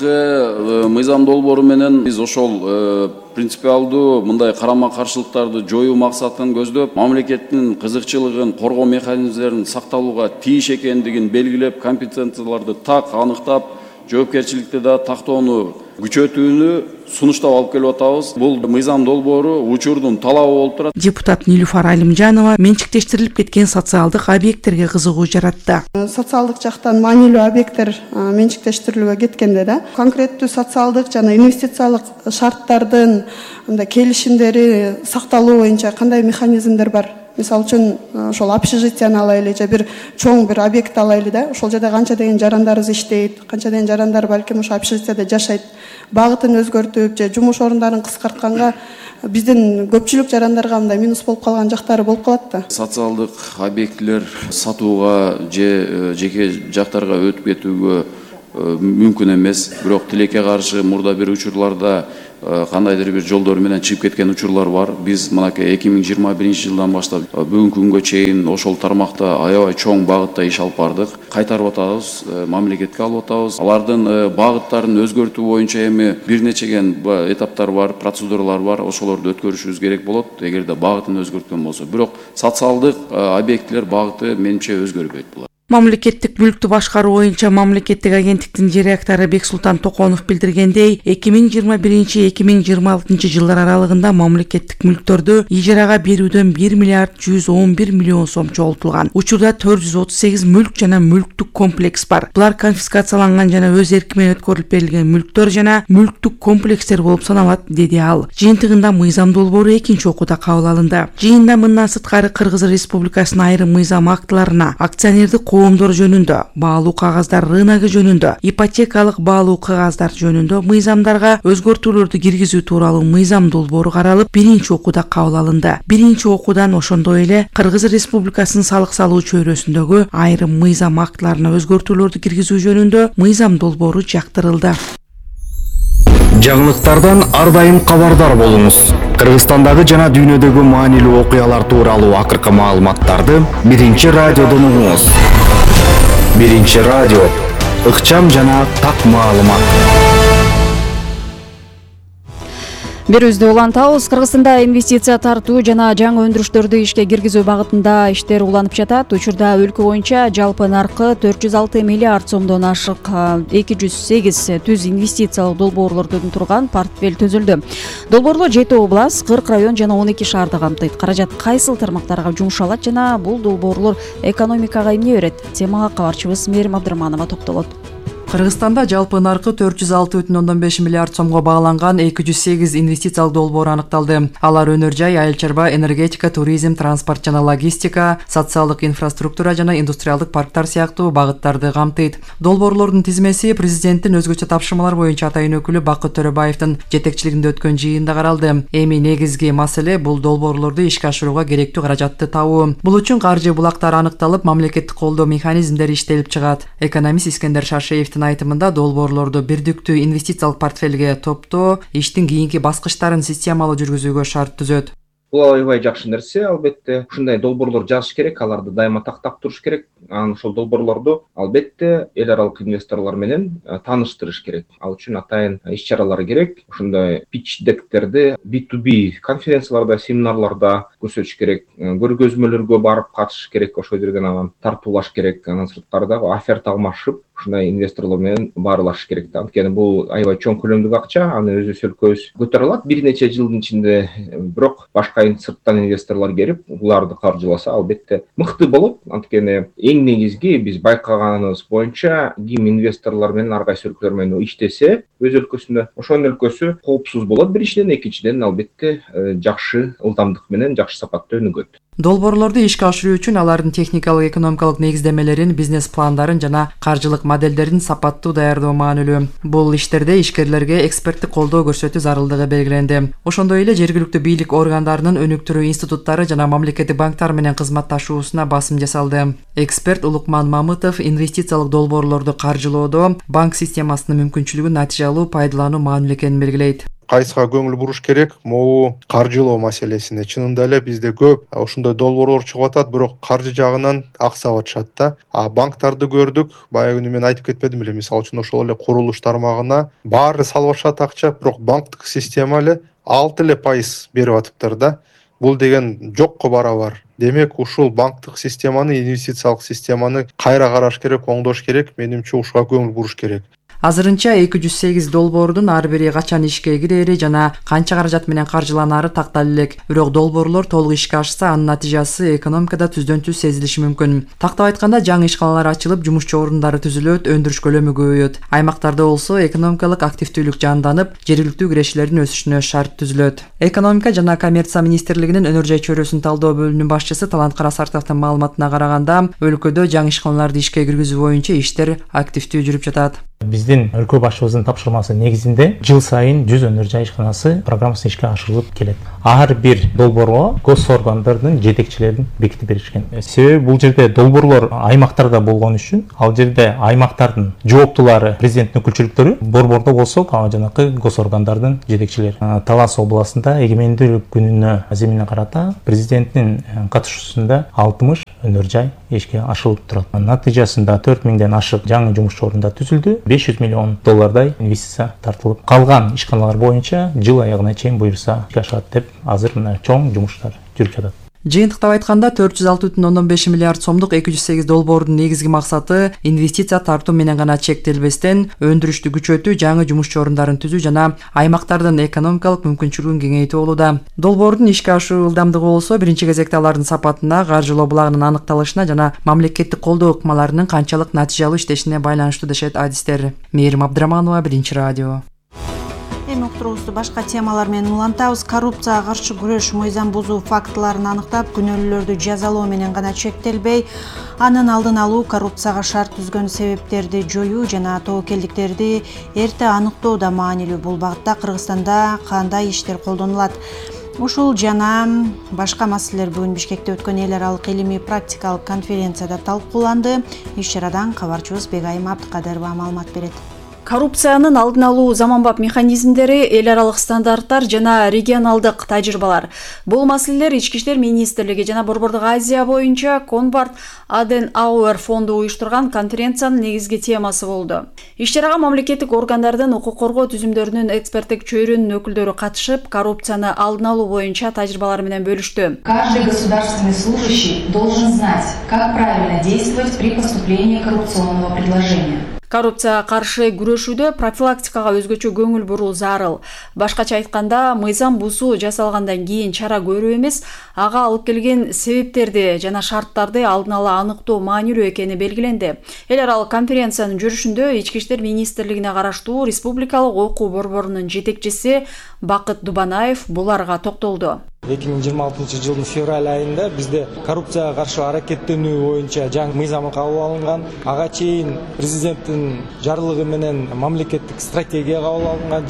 Азыркы мыйзам долбоору менен биз ошол принципиалдуу мындай карама каршылыктарды жоюу максатын көздөп, мамлекеттин кызыкчылыгын коргоо механизмдеринин сакталууга тийиш экендигин белгилеп, компетенцияларды так аныктап, жоопкерчиликти да тактоону күчөтүүнү сунуштап алып келип атабыз. Бул мыйзам долбоору учурдун талабы болуп турат. Депутат Нилуфар Алимжанова менчиктештирилип кеткен социалдык объекттерге кызыгуу жаратты. Социалдык жактан маанилүү объекттер менчиктештирилүүгө кеткенде да конкреттүү социалдык жана инвестициялык шарттардын келишимдери сакталуу боюнча кандай механизмдер бар? Мисалы үчүн ошол общежитияны алайлы же бир чоң бир объект алайлы да, ошол жерде канча деген жарандарыбыз иштейт, канча деген жарандар балким ошо общежитияда жашайт. Багытын өзгөртүп же жумуш орундарын кыскартканга биздин көпчүлүк жарандарга мындай минус болуп калган жактары болуп калат да. Социалдык объектилер сатууга же жеке жактарга өтүп кетүүгө мүмкүн эмес. Бирок тилекке каршы мурда бир учурларда кандайдыр бир жолдор менен чыгып кеткен учурлар бар. Биз мынакей 2021 жылдан баштап бүгүнкү күнгө чейин ошол тармакта аябай чоң багытта иш алып бардык. Кайтарып атабыз, мамлекетке алып атабыз. Алардын багыттарын өзгөртүү боюнча эми бир нечеген этаптар бар, процедуралар бар. Ошолорду өткөрүшүбүз керек болот, эгерде багытын өзгөрткөн болсо. Бирок социалдык объектилер багыты менимче өзгөрбөйт булар. Мамлекеттик мүлктү башкаруу боюнча мамлекеттик агенттиктин директору Бексултан Токонов билдиргендей, 2021-2026 жылдар аралыгында мамлекеттик мүлктөрдү ижарага берүүдөн 1 миллиард 111 миллион сом чогултулган. Учурда 438 мүлк жана мүлктүк комплекс бар. Булар конфискацияланган жана өз эрки менен өткөрүлүп берилген мүлктөр жана мүлктүк комплекстер болуп саналат, деди ал. Жыйынтыгында мыйзам долбоору экинчи окууда кабыл алынды. Жыйында мындан сырткары Кыргыз Республикасынын айрым мыйзам актыларына акционердик коомдор жөнүндө, баалуу кагаздар рыногу жөнүндө, ипотекалык баалуу кагаздар жөнүндө мыйзамдарга өзгөртүүлөрдү киргизүү тууралуу мыйзам долбоору каралып, биринчи окууда кабыл алынды. Биринчи окуудан ошондой эле Кыргыз Республикасынын салык салуу чөйрөсүндөгү айрым мыйзам актыларына өзгөртүүлөрдү киргизүү жөнүндө мыйзам долбоору жактырылды. Жаңылыктардан ар дайым кабардар болуңуз. Кыргызстандагы жана дүйнөдөгү маанилүү окуялар тууралуу акыркы маалыматтарды Биринчи радиодон угуңуз. Биринчи радио, ыкчам жана так маалымат. Берүүбүздү улантабыз. Кыргызстанда инвестиция тартуу жана жаңы өндүрүштөрдү ишке киргизүү багытында иштер уланып жатат. Учурда өлкө боюнча жалпы наркы 406 миллиард сомдон ашык 208 түз инвестициялык долбоорлордон турган портфель түзүлдү. Долбоорлор 7 област, 40 район жана 12 шаарды камтыйт. Каражат кайсыл тармактарга жумшалат жана бул долбоорлор экономикага эмне берет? Темага кабарчыбыз Мээрим Абдырманова токтолот. Кыргызстанда жалпы наркы 406,5 миллиард сомго багланган 208 инвестициялык долбоор аныкталды. Алар өнөр жай, айыл чарба, энергетика, туризм, транспорт жана логистика, социалдык инфраструктура жана индустриалдык парктар сыяктуу багыттарды камтыйт. Долбоорлордун тизмеси президенттин өзгөчө тапшырмалар боюнча атайын өкүлү Бакыт Төрөбаевдин жетекчилигинде өткөн жыйында каралды. Эми негизги маселе бул долбоорлорду ишке ашырууга керектүү каражатты табуу. Бул үчүн каржы булактары аныкталып, мамлекеттик колдоо механизмдери иштелип чыгат. Экономист Искендер Шаршеевдин айтымында долбоорлорду бирдиктүү инвестициялык портфелге топтоо иштин кийинки баскычтарын системалуу жүргүзүүгө шарт түзөт. Бул аябай жакшы нерсе, албетте. Ушундай долбоорлор жазыш керек, аларды дайыма тактап туруш керек. Анан ошол долбоорлорду албетте эл аралык инвесторлор менен тааныштырыш керек. Ал үчүн атайын иш-чаралар керек. Ушундай pitch deckтерди B2B конференцияларда, семинарларда көрсөтүш керек. Көргөзмөлөргө барып катышыш керек, ошол жерден анан тартуулаш керек. Анан сырткарда оферта алмашып, ушундай инвесторлор менен баарлашыш керек да. Анткени бул аябай чоң көлөмдүк акча, аны өзү өлкөбүз көтөрө алат бир нече жылдын ичинде. Бирок башка сырттан инвесторлор келип, буларды каржыласа албетте мыкты болот. Анткени эң негизги биз байкаганыбыз боюнча ким инвесторлор менен ар кайсы өлкөлөр менен иштесе өз өлкөсүндө, ошонун өлкөсү коопсуз болот биринчиден, экинчиден албетте жакшы ылдамдык менен жакшы сапатта өнүгөт. Долбоорлорду ишке ашыруу үчүн алардын техникалык, экономикалык негиздемелерин, бизнес пландарын жана каржылык моделдерин сапаттуу даярдоо маанилүү. Бул иштерде ишкерлерге эксперттик колдоо көрсөтүү зарылдыгы белгиленди. Ошондой эле жергиликтүү бийлик органдарынын өнүктүрүү институттары жана мамлекеттик банктар менен кызматташуусуна басым жасалды. Эксперт Улукман Мамытов инвестициялык долбоорлорду каржылоодо банк системасынын мүмкүнчүлүгүн натыйжалуу пайдалануу маанилүү экенин белгилейт. Кайсыга көңүл буруш керек? Могу каржылоо маселесине. Чынында эле бизде көп ошондой долбоорлор чыгып атат, бирок каржы жагынан аксап атышат да. Банктарды көрдүк, баягы күнү мен айтып кетпедим беле, мисалы үчүн ошол эле курулуш тармагына баары салып атышат акча, бирок банктык система эле 6% берип атыптыр да. Бул деген жокко барабар. Демек, ушул банктык системаны, инвестициялык системаны кайра караш керек, оңдош керек, менимче ушуга көңүл буруш керек. Азырынча 208 долбоордун ар бири качан ишке кирери жана канча каражат менен каржыланары такталып элек. Бирок долбоорлор толук ишке ашса, анын натыйжасы экономикада түздөн түз сезилиши мүмкүн. Тактап айтканда, жаңы ишканалар ачылып, жумушчу орундары түзүлөт, өндүрүш көлөмү көбөйөт. Аймактарда болсо экономикалык активдүүлүк жанданып, жергиликтүү кирешилердин өсүшүнө шарт түзүлөт. Экономика жана коммерция министрлигинин өнөр жай чөйрөсүн талдоо бөлүмүнүн башчысы Талант Карасартовдун маалыматына караганда, өлкөдө жаңы ишканаларды ишке киргизүү боюнча иштер активдүү жүрүп жатат. Биздин өлкө башчыбыздын тапшырмасы негизинде жыл сайын 100 өнөр жай ишканасы программасы ишке ашырылып келет. Ар бир долбоорго гос органдардын жетекчилерин бекитип беришкен. Себеби бул жерде долбоорлор аймактарда болгон үчүн, ал жерде аймактардын жооптулары, президенттин өкүлчүлүктөрү, борбордо болсо жанакы гос органдардын жетекчилери. Талас областында эгемендүүлүк күнүнө аземине карата президенттин катышуусунда 60 өнөр жай ишке ашырылып турат. Натыйжасында 4000ден ашык жаңы жумушчу орундар түзүлдү. 500 миллион доллардай инвестиция тартылып, калган ишканалар боюнча жыл аягына чейин буюрса ишке ашат деп азыр мына чоң жумуштар жүрүп жатат. Жыйынтыктап айтканда 406,5 миллиард сомдук 208 долбоордун негизги максаты инвестиция тартуу менен гана чектелбестен өндүрүштү күчөтүү, жаңы жумушчу орундарын түзүү жана аймактардын экономикалык мүмкүнчүлүгүн кеңейтүү болууда. Долбоордун ишке ашуу ылдамдыгы болсо биринчи кезекте алардын сапатына, каржылоо булагынын аныкталышына жана мамлекеттик колдоо ыкмаларынын канчалык натыйжалуу иштешине байланыштуу дешет адистер. Мээрим Абдраманова, Биринчи радио. Эми уктуруубузду башка темалар менен улантабыз. Коррупцияга каршы күрөш мыйзам бузуу фактыларын аныктап, күнөөлүүлөрдү жазалоо менен гана чектелбей, анын алдын алуу, коррупцияга шарт түзгөн себептерди жоюу жана тобокелдиктерди эрте аныктоо да маанилүү. Бул багытта Кыргызстанда кандай иштер колдонулат? Ушул жана башка маселелер бүгүн Бишкекте өткөн эл аралык илимий практикалык конференцияда талкууланды. Иш-чарадан кабарчыбыз Бегайым Абдыкадырова маалымат берет. Коррупциянын алдын алуу заманбап механизмдери, эл аралык стандарттар жана регионалдык тажрыйбалар. Бул маселелер Ички иштер министрлиги жана Борбордук Азия боюнча Конвард Аденауэр фонду уюштурган конференциянын негизги темасы болду. Иш-чарага мамлекеттик органдардын укук коргоо түзүмдөрүнүн эксперттик чөйрөнүнүн өкүлдөрү катышып, коррупцияны алдын алуу боюнча тажрыйбалар менен бөлүштү. Каждый государственный служащий должен знать, как правильно действовать при поступлении коррупционного предложения. Коррупцияга каршы күрөшүүдө профилактикага өзгөчө көңүл буруу зарыл. Башкача айтканда, мыйзам бузуу жасалгандан кийин чара көрүү эмес, ага алып келген себептерди жана шарттарды алдын ала аныктоо маанилүү экени белгиленди. Эл аралык конференциянын жүрүшүндө Ички иштер министрлигине караштуу Республикалык окуу борборунун жетекчиси Бакыт Дубанаев буларга токтолду. 2026 жылдын февраль айында бизде коррупцияга каршы аракеттенүү боюнча жаңы мыйзам кабыл алынган. Ага чейин президенттин жарлыгы менен мамлекеттик стратегия кабыл алынган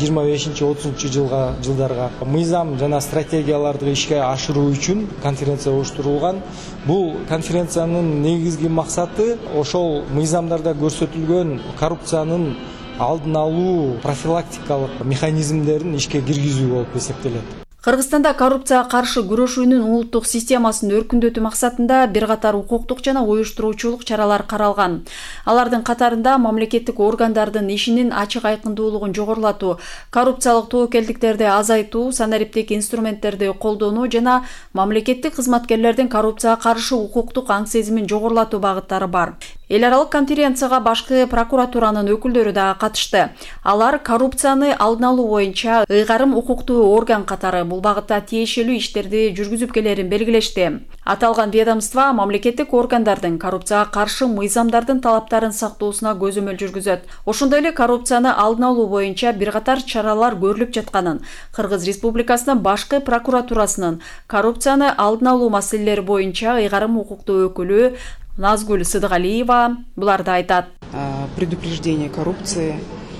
25-30 жылдарга мыйзам жана стратегияларды ишке ашыруу үчүн конференция оштурулган. Бул конференциянын негизги максаты ошол мыйзамдарда көрсөтүлгөн коррупциянын алдын алуу профилактикалык механизмдерин ишке киргизүү болуп эсептелет. Кыргызстанда коррупцияга каршы күрөшүүнүн улуттук системасын өркүндөтүү максатында бир катар укуктук жана уюштуруучулук чаралар каралган. Алардын катарында мамлекеттик органдардын ишинин ачык айкындуулугун жогорулатуу, коррупциялык тобокелдиктерди азайтуу, санариптик инструменттерди колдонуу жана мамлекеттик кызматкерлердин коррупцияга каршы укуктук аң сезимин жогорулатуу багыттары бар. Эл аралык конференцияга башкы прокуратуранын өкүлдөрү да катышты. Алар коррупцияны алдын алуу боюнча ыйгарым укуктуу орган катары бул багытта тиешелүү иштерди жүргүзүп келерин белгилешти. Аталган ведомство мамлекеттик органдардын коррупцияга каршы мыйзамдардын талаптарын сактоосуна көзөмөл жүргүзөт. Ошондой эле коррупцияны алдын алуу боюнча бир катар чаралар көрүлүп жатканын, Кыргыз Республикасынын башкы прокуратурасынын коррупцияны алдын алуу маселелери боюнча ыйгарым укуктуу өкүлү Назгуль Сыдыгалиева буларды айтат. Предупреждение коррупции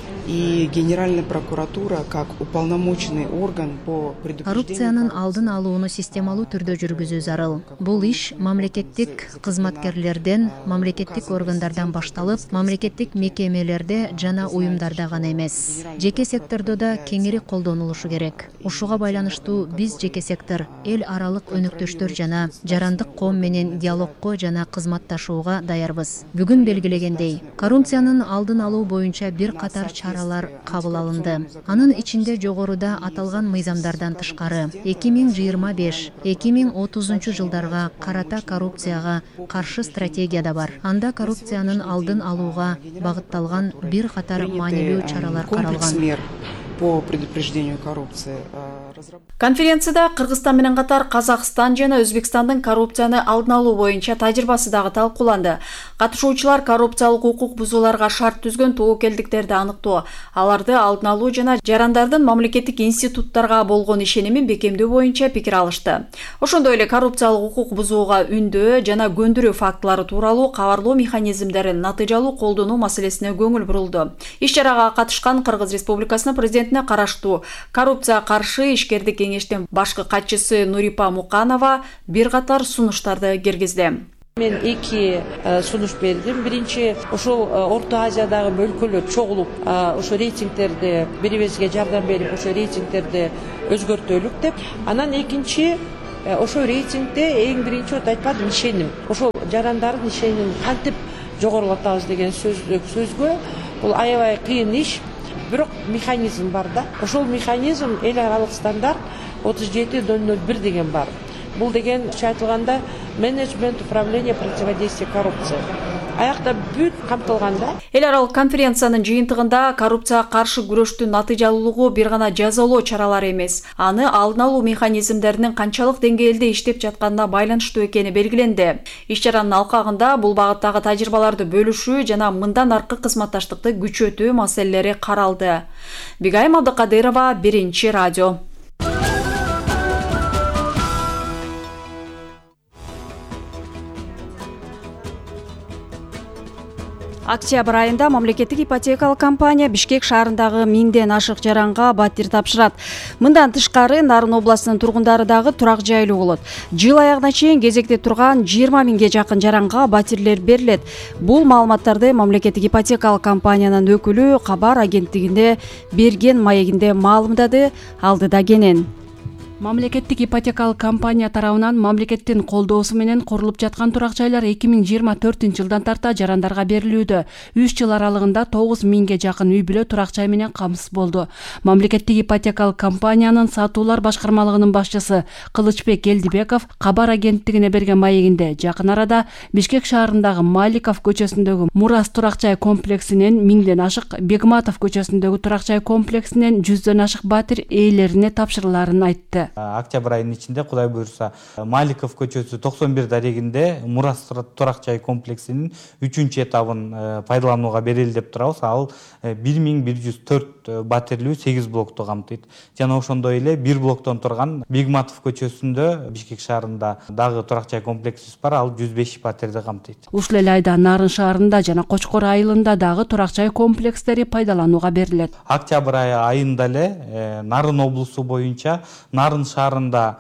и Генеральная прокуратура как уполномоченный орган по предупреждению коррупциянын алдын алууну системалуу түрдө жүргүзүү зарыл. Бул иш мамлекеттик кызматкерлерден, мамлекеттик органдардан башталып, мамлекеттик мекемелерде жана уюмдарда гана эмес, жеке сектордо да кеңири колдонулушу керек. Ушуга байланыштуу биз жеке сектор, эл аралык өнөктөштөр жана жарандык коом менен диалогко жана кызматташууга даярбыз. Бүгүн белгилегендей, коррупциянын алдын алуу боюнча бир катар чаралар кабыл алынды. Анын ичинде жогоруда аталган мыйзамдардан тышкары 2025-2030 жылдарга карата коррупцияга каршы стратегия да бар. Анда коррупциянын алдын алууга багытталган бир катар маанилүү чаралар каралган. По предупреждению коррупции. Конференцияда Кыргызстан менен катар Казакстан жана Өзбекстандын коррупцияны алдын алуу боюнча тажрыйбасы дагы талкууланды. Катышуучулар коррупциялык укук бузууларга шарт түзгөн тобокелдиктерди аныктоо, аларды алдын алуу жана жарандардын мамлекеттик институттарга болгон ишенимин бекемдөө боюнча пикир алышты. Ошондой эле коррупциялык укук бузууга үндөө жана көндүрүү фактылары тууралуу кабарлоо механизмдерин натыйжалуу колдонуу маселесине көңүл бурулду. Иш-чарага катышкан Кыргыз Республикасынын президентине караштуу коррупцияга каршы ишкердик кеңештин башкы катчысы Нурипа Муканова бир катар сунуштарды киргизди. Мен эки сунуш бердим. Биринчи, ошол Орто Азиядагы өлкөлөр чогулуп, ошо рейтингтерди бири-бирибизге жардам берип, ошо рейтингтерди өзгөртөлүк деп. Анан экинчи, ошо рейтингде эң биринчи айтпадым, ишеним. Ошол жарандардын ишенимин кантип жогорулатабыз деген сөзгө, бул аябай кыйын иш. Бирок механизм бар да. Ошол механизм эл аралык стандарт 37.001 деген бар. Бул деген айтылганда менеджмент управления противодействия коррупции. Аякта бүт камтылганда. Эл аралык конференциянын жыйынтыгында коррупцияга каршы күрөштүн натыйжалуулугу бир гана жазалоо чаралары эмес, аны алдын алуу механизмдеринин канчалык деңгээлде иштеп жатканына байланыштуу экени белгиленди. Иш-чаранын алкагында бул багыттагы тажрыйбаларды бөлүшүү жана мындан аркы кызматташтыкты күчөтүү маселелери каралды. Бигайым Абдыкадырова, Биринчи радио. Октябрь айында мамлекеттик ипотекалык компания Бишкек шаарындагы 1000ден ашык жаранга батир тапшырат. Мындан тышкары Нарын областынын тургундары дагы турак жайлуу болот. Жыл аягына чейин кезекте турган 20 000ге жакын жаранга батирлер берилет. Бул маалыматтарды мамлекеттик ипотекалык компаниянын өкүлү кабар агенттигинде берген маегинде маалымдады. Алдыда Кенен. Мамлекеттик ипотекалык компания тарабынан мамлекеттин колдоосу менен курулуп жаткан турак жайлар 2024-жылдан тарта жарандарга берилүүдө. 3 жыл аралыгында 9.000ге жакын үй бүлө турак жай менен камсыз болду. Мамлекеттик ипотекалык компаниянын сатуулар башкармалыгынын башчысы Кылычбек Элдибеков кабар агенттигине берген маегинде жакын арада Бишкек шаарындагы Маликов көчөсүндөгү Мурас турак жай комплексинен 1000ден ашык, Бегматов көчөсүндөгү турак жай комплексинен 100дөн ашык батир ээлерине тапшырыларын айтты. Октябрь айынын ичинде Кудай буйрса Маликов көчөсү 91 дарегинде Мурас турак жай комплексинин 3-чү этабын пайдаланууга берели деп турабыз. Ал 1104 батирлүү 8 блокту камтыйт. Жана ошондой эле бир блоктон турган Бегматов көчөсүндө Бишкек шаарында дагы турак жай комплексибиз бар, ал 105 батирди камтыйт. Ушул эле айда Нарын шаарында жана Кочкор айылында дагы турак жай комплекстери пайдаланууга берилет. Октябрь айында эле Нарын облусу боюнча Нарын шаарында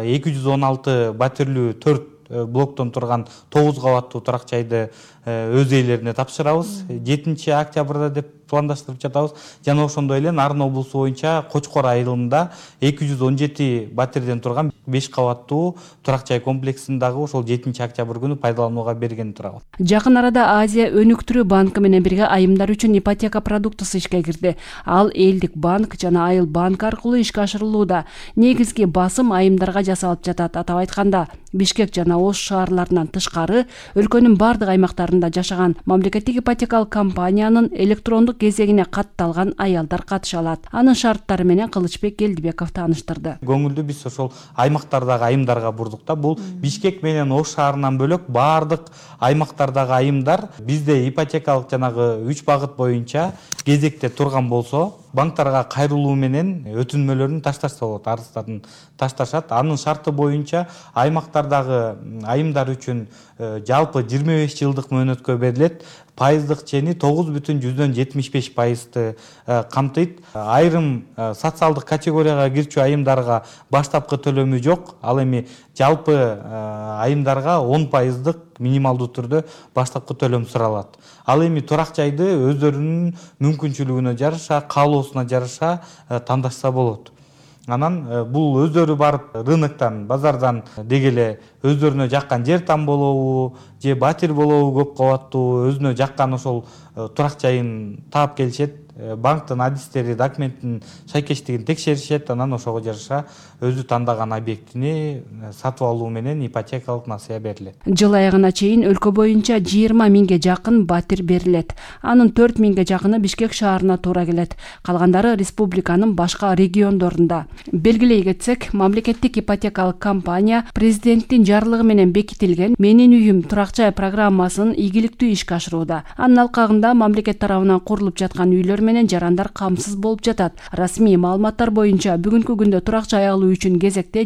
216 батирлүү 4 блоктон турган 9 кабаттуу турак жайды өз ээлерине тапшырабыз. 7 октябрда деп пландаштырып жатабыз. Жана ошондой эле Нарын облусу боюнча Кочкор айылында 217 батирден турган 5 кабаттуу турак жай комплексин дагы ошол 7 октябрь күнү пайдаланууга берген турабыз. Жакын арада Азия өнүктүрүү банкы менен бирге айымдар үчүн ипотека продуктусу ишке кирди. Ал Элдик банк жана Айыл банк аркылуу ишке ашырылууда. Негизги басым айымдарга жасалып жатат. Атап айтканда, Бишкек жана Ош шаарларынан тышкары өлкөнүн бардык аймактарында жашаган мамлекеттик ипотекалык компаниянын электрондук кезегине катталган аялдар катыша алат. Анын шарттары менен Кылычбек Элдибеков тааныштырды. Көңүлдү биз ошол аймактардагы айымдарга бурдук да. Бул Бишкек менен Ош шаарынан бөлөк бардык аймактардагы айымдар бизде ипотекалык жанагы 3 багыт боюнча кезекте турган болсо, банктарга кайрылуу менен өтүнмөлөрүн ташташса болот, арыздарын ташташат. Анын шарты боюнча аймактардагы айымдар үчүн жалпы 25 жылдык мөөнөткө берилет. Пайыздык чени 9,75%ты камтыйт. Айрым социалдык категорияга кирчү айымдарга баштапкы төлөмү жок. Ал эми жалпы айымдарга 10% минималдуу түрдө баштапкы төлөм суралат. Ал эми турак жайды өздөрүнүн мүмкүнчүлүгүнө жараша, каалоосуна жараша тандашса болот. Анан бул өздөрү барып рыноктан, базардан дегеле өздөрүнө жаккан жер там болобу, же батир болобу көп кабаттуу, өзүнө жаккан ошол турак жайын таап келишет. Банктын адистери документтин шайкештигин текшеришет, анан ошого жараша өзү тандаган объектини сатып алуу менен ипотекалык насыя берилет. Жыл аягына чейин өлкө боюнча 20.000ге жакын батир берилет. Анын 4.000ге жакыны Бишкек шаарына туура келет. Калгандары республиканын башка региондорунда. Белгилей кетсек, мамлекеттик ипотекалык компания президенттин жарлыгы менен бекитилген Менин үйүм турак жай программасын ийгиликтүү ишке ашырууда. Анын алкагында мамлекет тарабынан курулуп жаткан үйлөр менен жарандар камсыз болуп жатат. Расмий маалыматтар боюнча бүгүнкү күндө турак жай алуу үчүн кезекте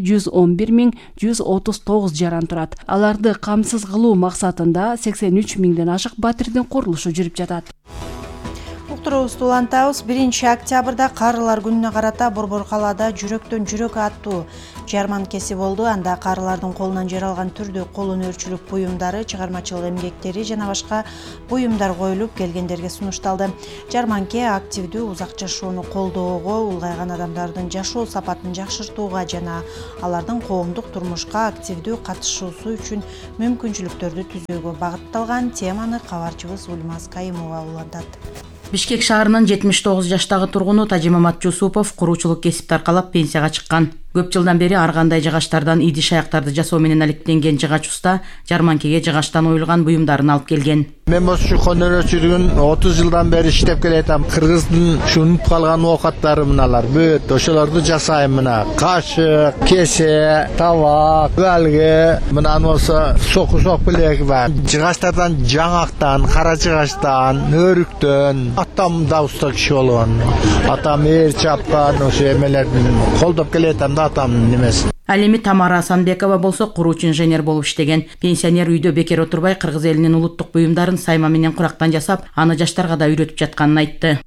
111.139 жаран турат. Аларды камсыз кылуу максатында 83.000ден ашык батирдин курулушу жүрүп жатат. Уктуруубузду улантабыз. 1 октябрда Карылар күнүнө карата Борбор калаада жүрөктөн жүрөк аттуу жарманкеси болду. Анда карылардын колунан жаралган түрдүү кол өнөрчүлүк буюмдары, чыгармачылык эмгектери жана башка буюмдар коюлуп келгендерге сунушталды. Жарманке активдүү узак жашоону колдоого, улгайган адамдардын жашоо сапатын жакшыртууга жана алардын коомдук турмушка активдүү катышуусу үчүн мүмкүнчүлүктөрдү түзүүгө багытталган. Теманы кабарчыбыз Ульмаз Кайымова улантат. Бишкек шаарынын 79 жаштагы тургуну Тажимамат Жусупов куруучулук кесипти аркалап пенсияга чыккан. Көп жылдан бери ар кандай жыгачтардан идиш аяктарды жасоо менен алектенген жыгач уста жарманкеге жыгачтан оюлган буюмдарын алып келген. Мен ошо кол өнөрчүлүгүн 30 жылдан бери иштеп келатам. Кыргыздын шунуп калган оокаттары мыналар. Бүт ошолорду жасайм мына. Кашык, кесе, табак, галге, мына болсо сокусок билек бар. Жыгачтардан жаңактан, кара жыгачтан, өрүктөн атам да уста киши болгон. Атам эр чапкан ошо эмелердин колдоп келатам да атамдын немесин. Ал эми Тамара Асанбекова болсо курууучу инженер болуп иштеген. Пенсионер үйдө бекер отурбай кыргыз элинин улуттук буюмдарын сайма менен курактан жасап, аны жаштарга да үйрөтүп жатканын айтты.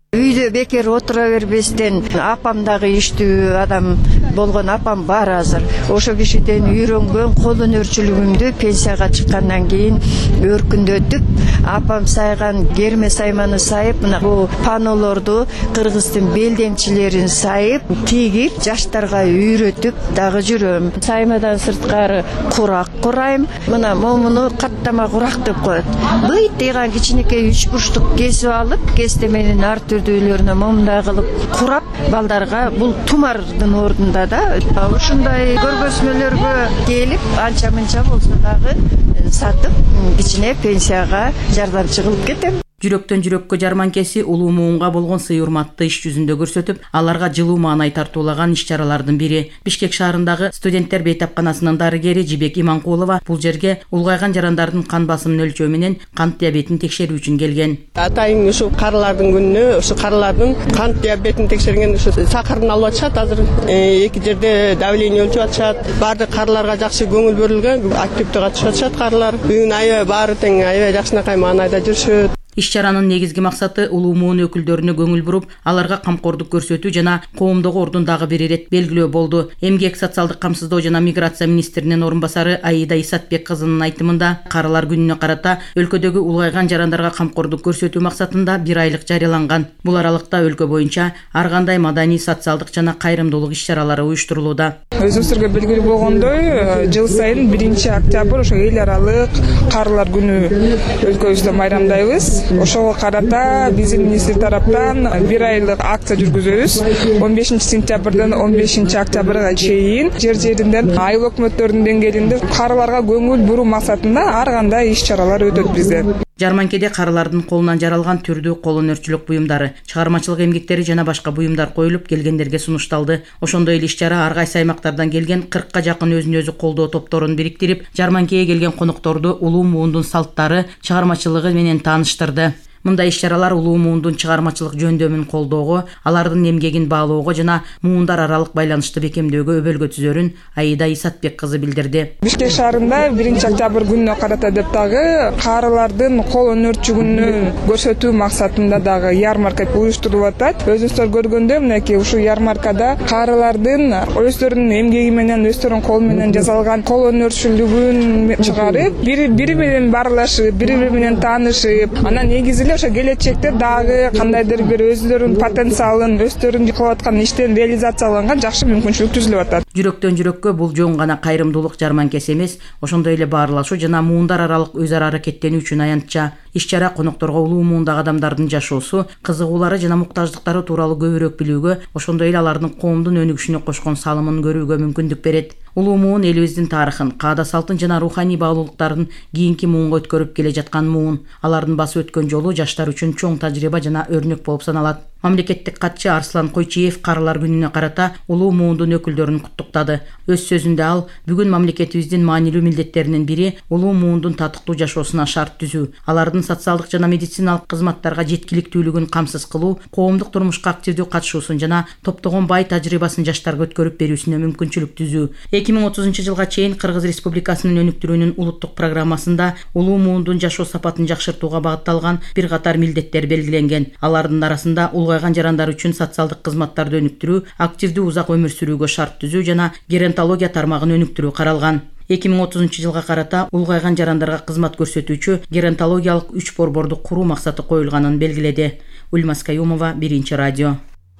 Үйдө бекер отура бербестен апам дагы иштүү адам болгон, апам бар азыр. Ошо кишиден үйрөнгөн кол өнөрчүлүгүмдү пенсияга чыккандан кийин өркүндөтүп, апам сайган керме сайманы сайып, мына бул панолорду кыргыздын белдемчилерин сайып, тигип, жаштарга үйрөтүп дагы жүрөм. Саймадан сырткары курак курайм. Мына момуну каттама курак деп коет. Быйт деген кичинекей 3 бурчтук кесип алып, кестеменин ар түрдүүлөрүнө момундай кылып курап, балдарга бул тумардын ордунда да ушундай көргөзмөлөргө келип, анча мынча болсо дагы сатып, кичине пенсияга жардамчы кылып кетем. Жүрөктөн жүрөккө жарманкеси улуу муунга болгон сый урматты иш жүзүндө көрсөтүп, аларга жылуу маанай тартуулаган иш-чаралардын бири. Бишкек шаарындагы студенттер бейтапканасынын дарыгери Жибек Иманкулова бул жерге улгайган жарандардын кан басымын өлчөө менен кант диабетин текшерүү үчүн келген. Атайын ушу карылардын күнүнө ушу карылардын кант диабетин текшерген, ушу сахарын алып атышат, азыр эки жерде давление өлчөп атышат. Бардык карыларга жакшы көңүл берилген, активдүү катышып атышат карылар. Бүгүн аябай баары тең, аябай жакшынакай маанайда жүрүшөт. Иш-чаранын негизги максаты улуу муун өкүлдөрүнө көңүл буруп, аларга камкордук көрсөтүү жана коомдогу ордун дагы бир ирет белгилөө болду. Эмгек, социалдык камсыздоо жана миграция министринин орун басары Аида Исатбек кызынын айтымында, карылар күнүнө карата өлкөдөгү улгайган жарандарга камкордук көрсөтүү максатында 1 айлык жарыяланган. Бул аралыкта өлкө боюнча ар кандай маданий, социалдык жана кайрымдуулук иш-чаралары уюштурулууда. Өзүңүзгө белгилүү болгондой, жыл сайын 1 октябрь ошо эл аралык карылар күнү өлкөбүздө майрамдайбыз. Ошого карата биздин министр тараптан 1 айлык акция жүргүзөбүз. 15 сентябрдан 15 октябрга чейин жер-жеринден айыл өкмөттөрдүн деңгээлинде карыларга көңүл буруу максатында ар кандай иш-чаралар өтөт бизде. Жарманкеде карылардын колунан жаралган түрдүү кол өнөрчүлүк буюмдары, чыгармачылык эмгектери жана башка буюмдар коюлуп келгендерге сунушталды. Ошондой эле иш-чара ар кайсы аймактардан келген 40ка жакын өзүн өзү колдоо топторун бириктирип, Жарманкеге келген конокторду улуу муундун салттары, чыгармачылыгы менен тааныштырды. Мындай иш-чаралар улуу муундун чыгармачылык жөндөмүн колдоого, алардын эмгегин баалоого жана муундар аралык байланышты бекемдөөгө өбөлгө түзөрүн Аида Исатбек кызы билдирди. Бишкек шаарында 1 октябрь күнүнө карата деп дагы карылардын кол өнөрчүлүгүн көрсөтүү максатында дагы ярмарка уюштурулуп атат. Өзүңүздөр көргөндөй, мынакей ушул ярмаркада карылардын өздөрүнүн эмгеги менен, өздөрүнүн колу менен жасалган кол өнөрчүлүгүн чыгарып, бири менен баарлашып, бири менен таанышып, анан негизи ошо келечекте дагы кандайдыр бир өздөрүнүн потенциалын, өздөрүнүн кылып аткан иштен реализацияланган жакшы мүмкүнчүлүк түзүлүп атат. Жүрөктөн жүрөккө бул жөн гана кайрымдуулук жарманкеси эмес, ошондой эле баарлашуу жана муундар аралык өз ара аракеттенүү үчүн аянтча. Иш-чара конокторго улуу муундагы адамдардын жашоосу, кызыгуулары жана муктаждыктары тууралуу көбүрөөк билүүгө, ошондой эле алардын коомдун өнүгүшүнө кошкон салымын көрүүгө мүмкүндүк берет. Улуу муун элибиздин тарыхын, каада салтын жана руханий баалуулуктарын кийинки муунга өткөрүп келе жаткан муун. Алардын басып өткөн жолу жаштар үчүн чоң тажрыйба жана өрнөк болуп саналат. Мамлекеттик катчы Арслан Койчиев карылар күнүнө карата улуу муундун өкүлдөрүн куттуктады. Өз сөзүндө ал, бүгүн мамлекетибиздин маанилүү милдеттеринин бири улуу муундун татыктуу жашоосуна шарт түзүү, алардын социалдык жана медициналык кызматтарга жеткиликтүүлүгүн камсыз кылуу, коомдук турмушка активдүү катышуусун жана топтогон бай тажрыйбасын жаштарга өткөрүп берүүсүнө мүмкүнчүлүк түзүү. 2030 жылга чейин Кыргыз Республикасынын өнүктүрүүнүн улуттук программасында улуу муундун жашоо сапатын жакшыртууга багытталган бир катар милдеттер белгиленген. Алардын арасында улгайган жарандар үчүн социалдык кызматтарды өнүктүрүү, активдүү узак өмүр сүрүүгө шарт түзүү жана геронтология тармагын өнүктүрүү каралган. 2030 жылга карата улгайган жарандарга кызмат көрсөтүүчү геронтологиялык 3 борборду куруу максаты коюлганын белгиледи. Ульмас Каюмова, 1 радио.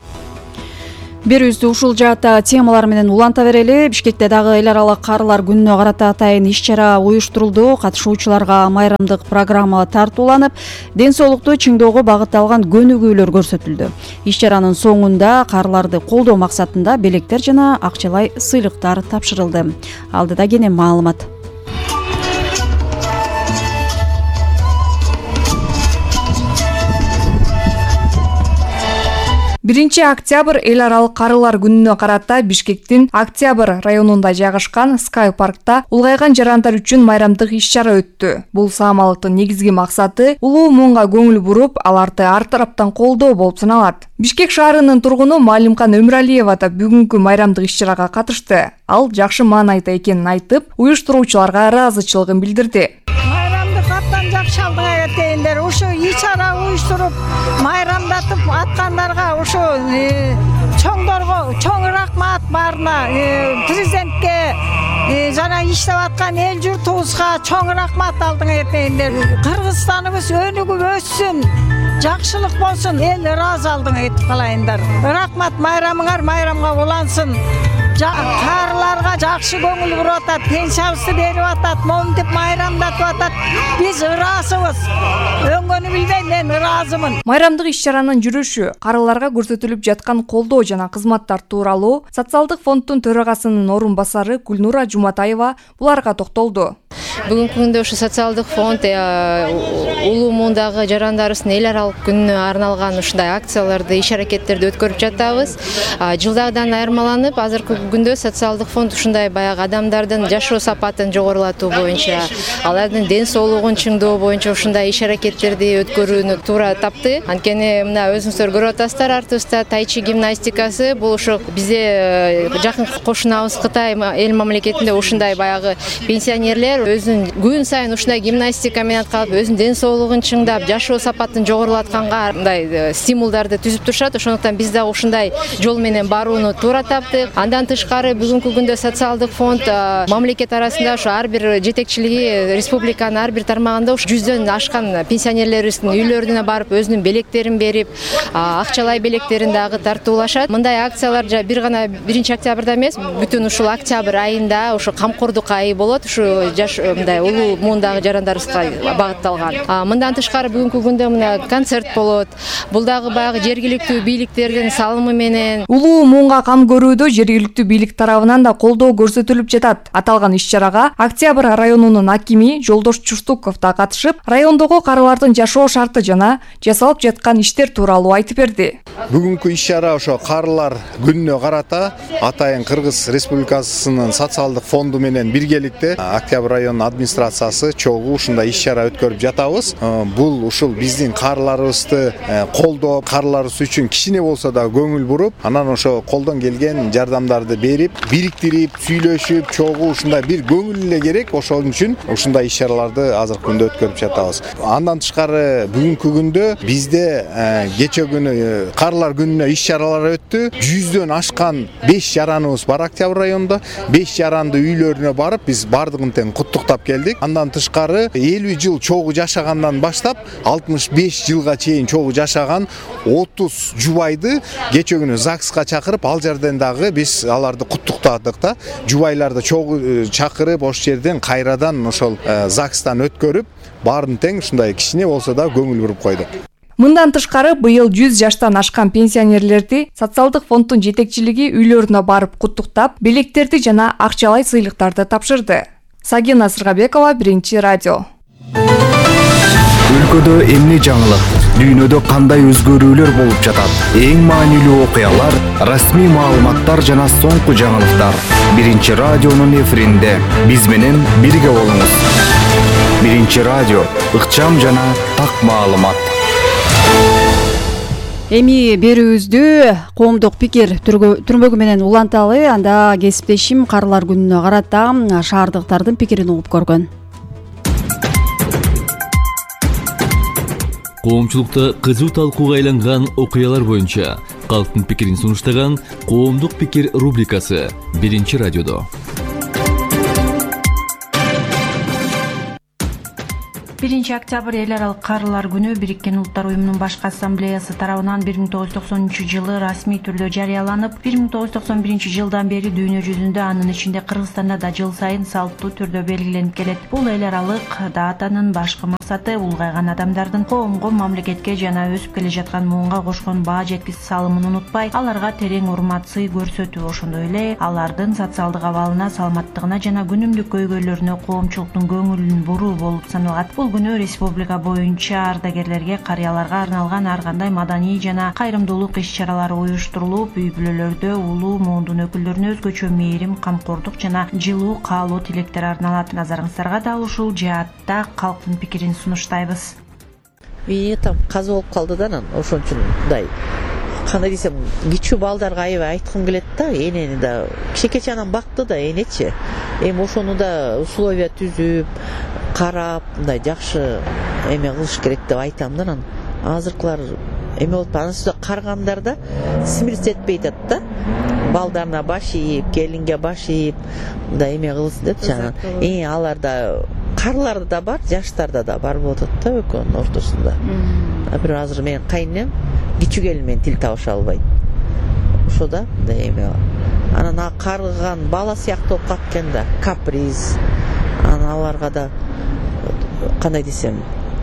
Берүүбүздү ушул жаатта темалар менен уланта берели. Бишкекте дагы эл аралык карылар күнүнө карата атайын иш-чара уюштурулду. Катышуучуларга майрамдык программа тартууланып, ден соолукту чыңдоого багытталган көнүгүүлөр көрсөтүлдү. Иш-чаранын соңунда карыларды колдоо максатында белектер жана акчалай сыйлыктар тапшырылды. Алдыда кене маалымат. 1 октябрь эл аралык карылар күнүнө карата Бишкектин Октябрь районунда жайгашкан Sky паркта улгайган жарандар үчүн майрамдык иш-чара өттү. Бул саамалыктын негизги максаты улуу муунга көңүл буруп, аларды ар тараптан колдоо болуп саналат. Бишкек шаарынын тургуну Маалимкан Өмүралиева да бүгүнкү майрамдык иш-чарага катышты. Ал жакшы маанайда экенин айтып, уюштуруучуларга ыраазычылыгын билдирди. Майрамдык абдан жакшы алдыга кетейиндер. Ушу иш-чара уюштуруп, майрамдатып аткандарга, ушу чоңдорго чоң рахмат баарына, президентке, жана иштеп аткан эл журтубузга чоң рахмат алдыга кетейиндер. Кыргызстаныбыз өнүгүп өссүн, жакшылык болсун, эл ыраазы алдыга кетип калайындар. Рахмат, майрамыңар майрамга улансын. Карыларга жакшы көңүл буруп атат, пенсиябызды берип атат, момунтип майрамдатып атат. Биз ыраазыбыз. Өңгөнү билбейм, мен ыраазымын. Майрамдык иш-чаранын жүрүшү, карыларга көрсөтүлүп жаткан колдоо жана кызматтар тууралуу Социалдык фонддун төрагасынын орун басары Гүлнура Жуматаева буларга токтолду. Бүгүнкү күндө ушу социалдык фонд улуу муундагы жарандарыбыздын эл аралык күнүнө арналган ушундай акцияларды, иш-аракеттерди өткөрүп жатабыз. Жылдагыдан айырмаланып, азыркы күндө социалдык фонд ушундай баягы адамдардын жашоо сапатын жогорулатуу боюнча, алардын ден соолугун чыңдоо боюнча ушундай иш-аракеттерди өткөрүүнү туура тапты. Анткени мына өзүңүздөр көрүп атасыздар, артыбызда тайчи гимнастикасы, бул ушу бизде жакын кошунабыз Кытай эл мамлекетинде ушундай баягы пенсионерлер күн сайын ушундай гимнастика менен калып, өзүнүн ден соолугун чыңдап, жашоо сапатын жогорулатканга мындай стимулдарды түзүп турушат. Ошондуктан биз дагы ушундай жол менен барууну туура таптык. Андан тышкары бүгүнкү күндө социалдык фонд мамлекет арасында ушу ар бир жетекчилиги республиканын ар бир тармагында 100дөн ашкан пенсионерлерибиздин үйлөрүнө барып, өзүнүн белектерин берип, акчалай белектерин дагы тартуулашат. Мындай акциялар бир гана 1 октябрда эмес, бүтүн ушул октябрь айында ушу камкордук айы болот. Ушу мындай улуу муундагы жарандарыбызга багытталган. Мындан тышкары бүгүнкү күндө мына концерт болот. Бул дагы баягы жергиликтүү бийликтердин салымы менен. Улуу муунга кам көрүүдө жергиликтүү бийлик тарабынан да колдоо көрсөтүлүп жатат. Аталган иш-чарага Октябрь районунун акими Жолдош Чуртуков да катышып, райондогу карылардын жашоо шарты жана жасалып жаткан иштер тууралуу айтып берди. Бүгүнкү иш-чара ошо карылар күнүнө карата Атайын Кыргыз Республикасынын социалдык фонду менен биргеликте Октябрь районунун администрациясы чогуу ушундай иш-чара өткөрүп жатабыз. Бул ушул биздин карыларыбызды колдоо, карыларыбыз үчүн кичине болсо да көңүл буруп, анан ошо колдон келген жардамдарды берип, бириктирип, сүйлөшүп, чогуу ушундай бир көңүл эле керек. Ошол үчүн ушундай иш-чараларды азыркы күндө өткөрүп жатабыз. Андан тышкары бүгүнкү күндө бизде кече күнү карылар күнүнө иш-чаралар өттү. 100дөн ашкан 5 жараныбыз бар Октябрь районунда. 5 жаранды үйлөрүнө барып, биз бардыгын тең куттуктап келдик. Андан тышкары 50 жыл чогуу жашагандан баштап 65 жылга чейин чогуу жашаган 30 жубайды кече күнү ЗАГСка чакырып, ал жерден дагы биз аларды куттуктадык да. Жубайларды чогуу чакырып, ош жерден кайрадан ошол ЗАГСтан өткөрүп, баарын тең ушундай кичине болсо да көңүл буруп койдук. Мындан тышкары быйыл 100 жаштан ашкан пенсионерлерди социалдык фонддун жетекчилиги үйлөрүнө барып куттуктап, белектерди жана акчалай сыйлыктарды тапшырды. Сагина Сыргабекова, Биринчи радио. Өлкөдө эмне жаңылык, дүйнөдө кандай өзгөрүүлөр болуп жатат? Эң маанилүү окуялар, расмий маалыматтар жана соңку жаңылыктар. Биринчи радионун эфиринде биз менен бирге болуңуз. Биринчи радио, ыкчам жана так маалымат. Эми берүүбүздү коомдук пикир түрмөгү менен уланталы. Анда кесиптешим карылар күнүнө карата шаардыктардын пикирин угуп көргөн. Коомчулукта кызуу талкууга айланган окуялар боюнча калктын пикирин сунуштаган коомдук пикир рубрикасы Биринчи радиодо. 1 октябрь эл аралык карылар күнү Бириккен Улуттар уюмунун башкы ассамблеясы тарабынан 1990 жылы расмий түрдө жарыяланып, 1991 жылдан бери дүйнө жүзүндө, анын ичинде Кыргызстанда да жыл сайын салттуу түрдө белгиленип келет. Бул эл аралык датанын башкы максаты улгайган адамдардын коомго, мамлекетке жана өсүп келе жаткан муунга кошкон баа жеткисиз салымын унутпай, аларга терең урмат-сый көрсөтүү, ошондой эле алардын социалдык абалына, саламаттыгына жана күнүмдүк көйгөйлөрүнө коомчулуктун көңүлүн буруу болуп саналат. Бул күнү республика боюнча ардагерлерге, карыяларга арналган ар кандай маданий жана кайрымдуулук иш-чаралары уюштурулуп, үй бүлөлөрдө улуу муундун өкүлдөрүнө өзгөчө мээрим, камкордук жана жылуу каалоо тилектер арналат. Назарыңыздарга да ушул жаатта калктын пикирин сунуштайбыз. Мени там казы болуп калды да, ошон үчүн мындай кандай десем, кичүү балдарга аябай айткым келет да, энени да кичекече анан бакты да энечи. Эми ошону да условия түзүп, карап, мындай жакшы эме кылыш керек деп айтам да. Анан азыркылар эме болуп анысы каргандарда смирить этпей атат да. Балдарына баш ийип, келинге баш ийип, мындай эме кылсын деп жана. Аларда карларда да бар, жаштарда да бар болуп атат да экөөнүн ортосунда. Например, азыр менин кайнем кичүү келин менен тил табыша албайт. Ошо да мындай эме. Анан карыган бала сыяктуу болуп калат экен да, каприз. Анан аларга да кандай десем,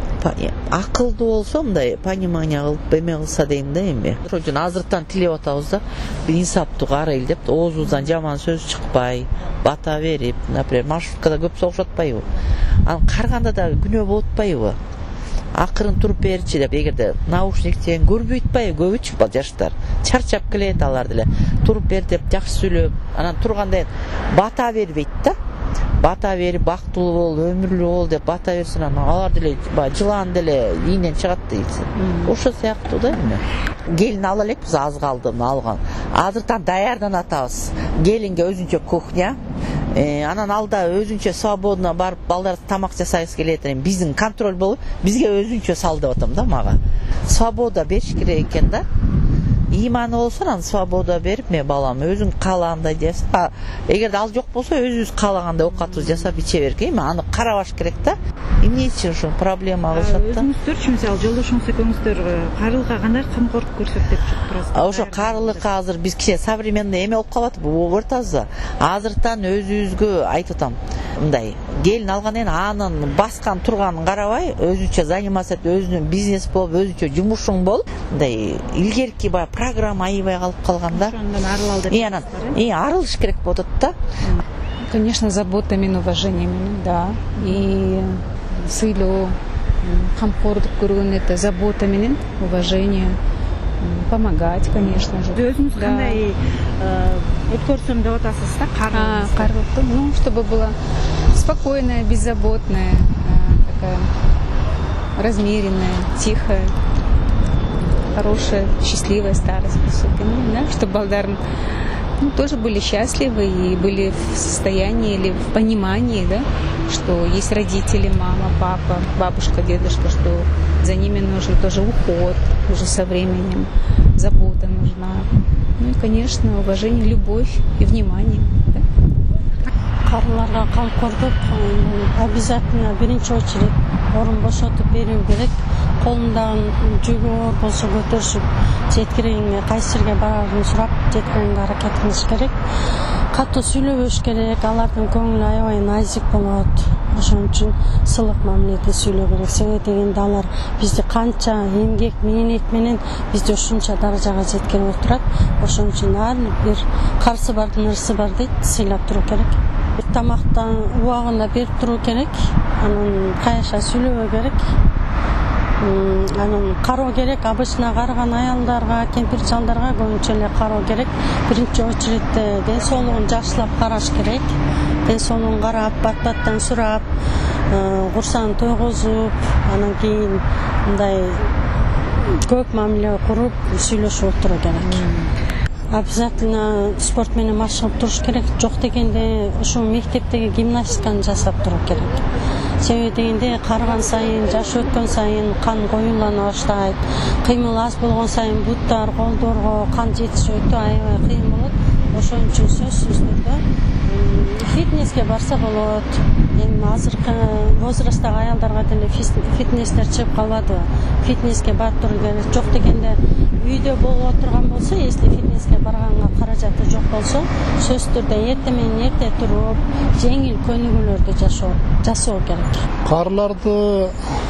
акылдуу болсо мындай понимание кылып эме кылса дейм да эми. Ошон үчүн азыртан тилеп атабыз да, бир инсаптуу карайлы деп, оозубуздан жаман сөз чыкпай, бата берип, например, маршруткада көп согушуп атпайбы? Анан карганда да күнөө болуп атпайбы? Акырын туруп берчи деп, эгерде наушниктен көрбөй атпайбы көбүчү жаштар? Чарчап келет алар деле. Туруп бер деп жакшы сүйлөп, анан турганда бата бербейт да. Бата берип, бактылуу бол, өмүрлүү бол деп бата берсин, анан алар деле жылан деле ийинен чыгат дейсин. Ошо сыяктуу да эми. Келин ала элекпиз, аз калды алган. Азыртан даярданып атабыз. Келинге өзүнчө кухня, анан алда өзүнчө свободно барып балдар тамак жасайбыз келет экен. Биздин контроль болуп, бизге өзүнчө сал деп атам да мага. Свобода бериш керек экен да. Иманы болсо, анан свобода берип, мен балам өзүң каалагандай жаса. Эгерде ал жок болсо, өзүбүз каалагандай оокатыбызды жасап иче берек. Эми аны карабаш керек да. Эмне үчүн ушул проблема кылышат да? Өзүңүздөрчү, мисалы, жолдошуңуз экөөңүздөр карылыкка кандай камкорлук көрсөтүп турасыздар? Ошо карылыкка азыр биз кичи современный эме болуп калат, ортабызда. Азыртан өзүбүзгө айтып атам. Мындай, келин алгандан анын баскан турганын карабай, өзүнчө заниматься этип, өзүнүн бизнес болуп, өзүнчө жумушуң болуп, мындай илгерки баягы программа аябай калып калганда. Ошондон арылалы деп атасыздар. Арылыш керек болуп атат да. Конечно, заботамен, уважением, да. И сыйлоо, камкордук көргөн это забота менен, уважение, помогать, конечно же. Өзүңүз кандай өткөрсөм деп атасыз да, карылыкты? Ну, чтобы было спокойная, беззаботная, такая размеренная, тихая, хорошая, счастливая старость, да, чтобы балдар тоже были счастливы и были в состоянии или в понимании, да, что есть родители, мама, папа, бабушка, дедушка, что за ними нужен тоже уход уже со временем, забота нужна. Ну и, конечно, уважение, любовь и внимание. Да? Карыларга камкордук обязательно биринчи очередь орун бошотуп берүү керек. Колундан жүгү оор болсо көтөрүшүп, жеткиргенге кайсы жерге барарын сурап, жеткиргенге аракет кылыш керек. Катуу сүйлөбөш керек, алардын көңүлү аябай назик болот. Ошон үчүн сылык мамиледе сүйлөө керек. Себеби дегенде алар бизди канча эмгек мээнет менен бизди ушунча даражага жеткирип отурат. Ошон үчүн ар бир карсы бардын ырсы бар дейт, сыйлап туруу керек. Тамактан убагында берип туруу керек, анан кайша сүйлөбөө керек. Анан кароо керек, обычно карыган аялдарга, кемпир чалдарга көбүнчө эле кароо керек. Биринчи очередте ден соолугун жакшылап караш керек. Ден соолугун карап, бат-баттан сурап, курсагын тойгозуп, анан кийин мындай көп мамиле куруп, сүйлөшүп отуруу керек. Обязательно спорт менен машыгып туруш керек. Жок дегенде ушул мектептеги гимнастиканы жасап туруу керек. Себеби дегенде карыган сайын, жаш өткөн сайын кан коюлана баштайт. Кыймыл аз болгон сайын буттар, колдорго кан жетиши өтө аябай кыйын болот. Ошон үчүн сөзсүз түрдө фитнеске барса болот. Эми азыркы возрасттагы аялдарга деле фитнестер чыгып калбадыбы? Фитнеске барып туруу керек. Жок дегенде үйдө болуп отурган болсо, если фитнеске барганга каражаты жок болсо, сөзсүз түрдө эрте менен эрте туруп, жеңил көнүгүүлөрдү жасоо керек. Карларды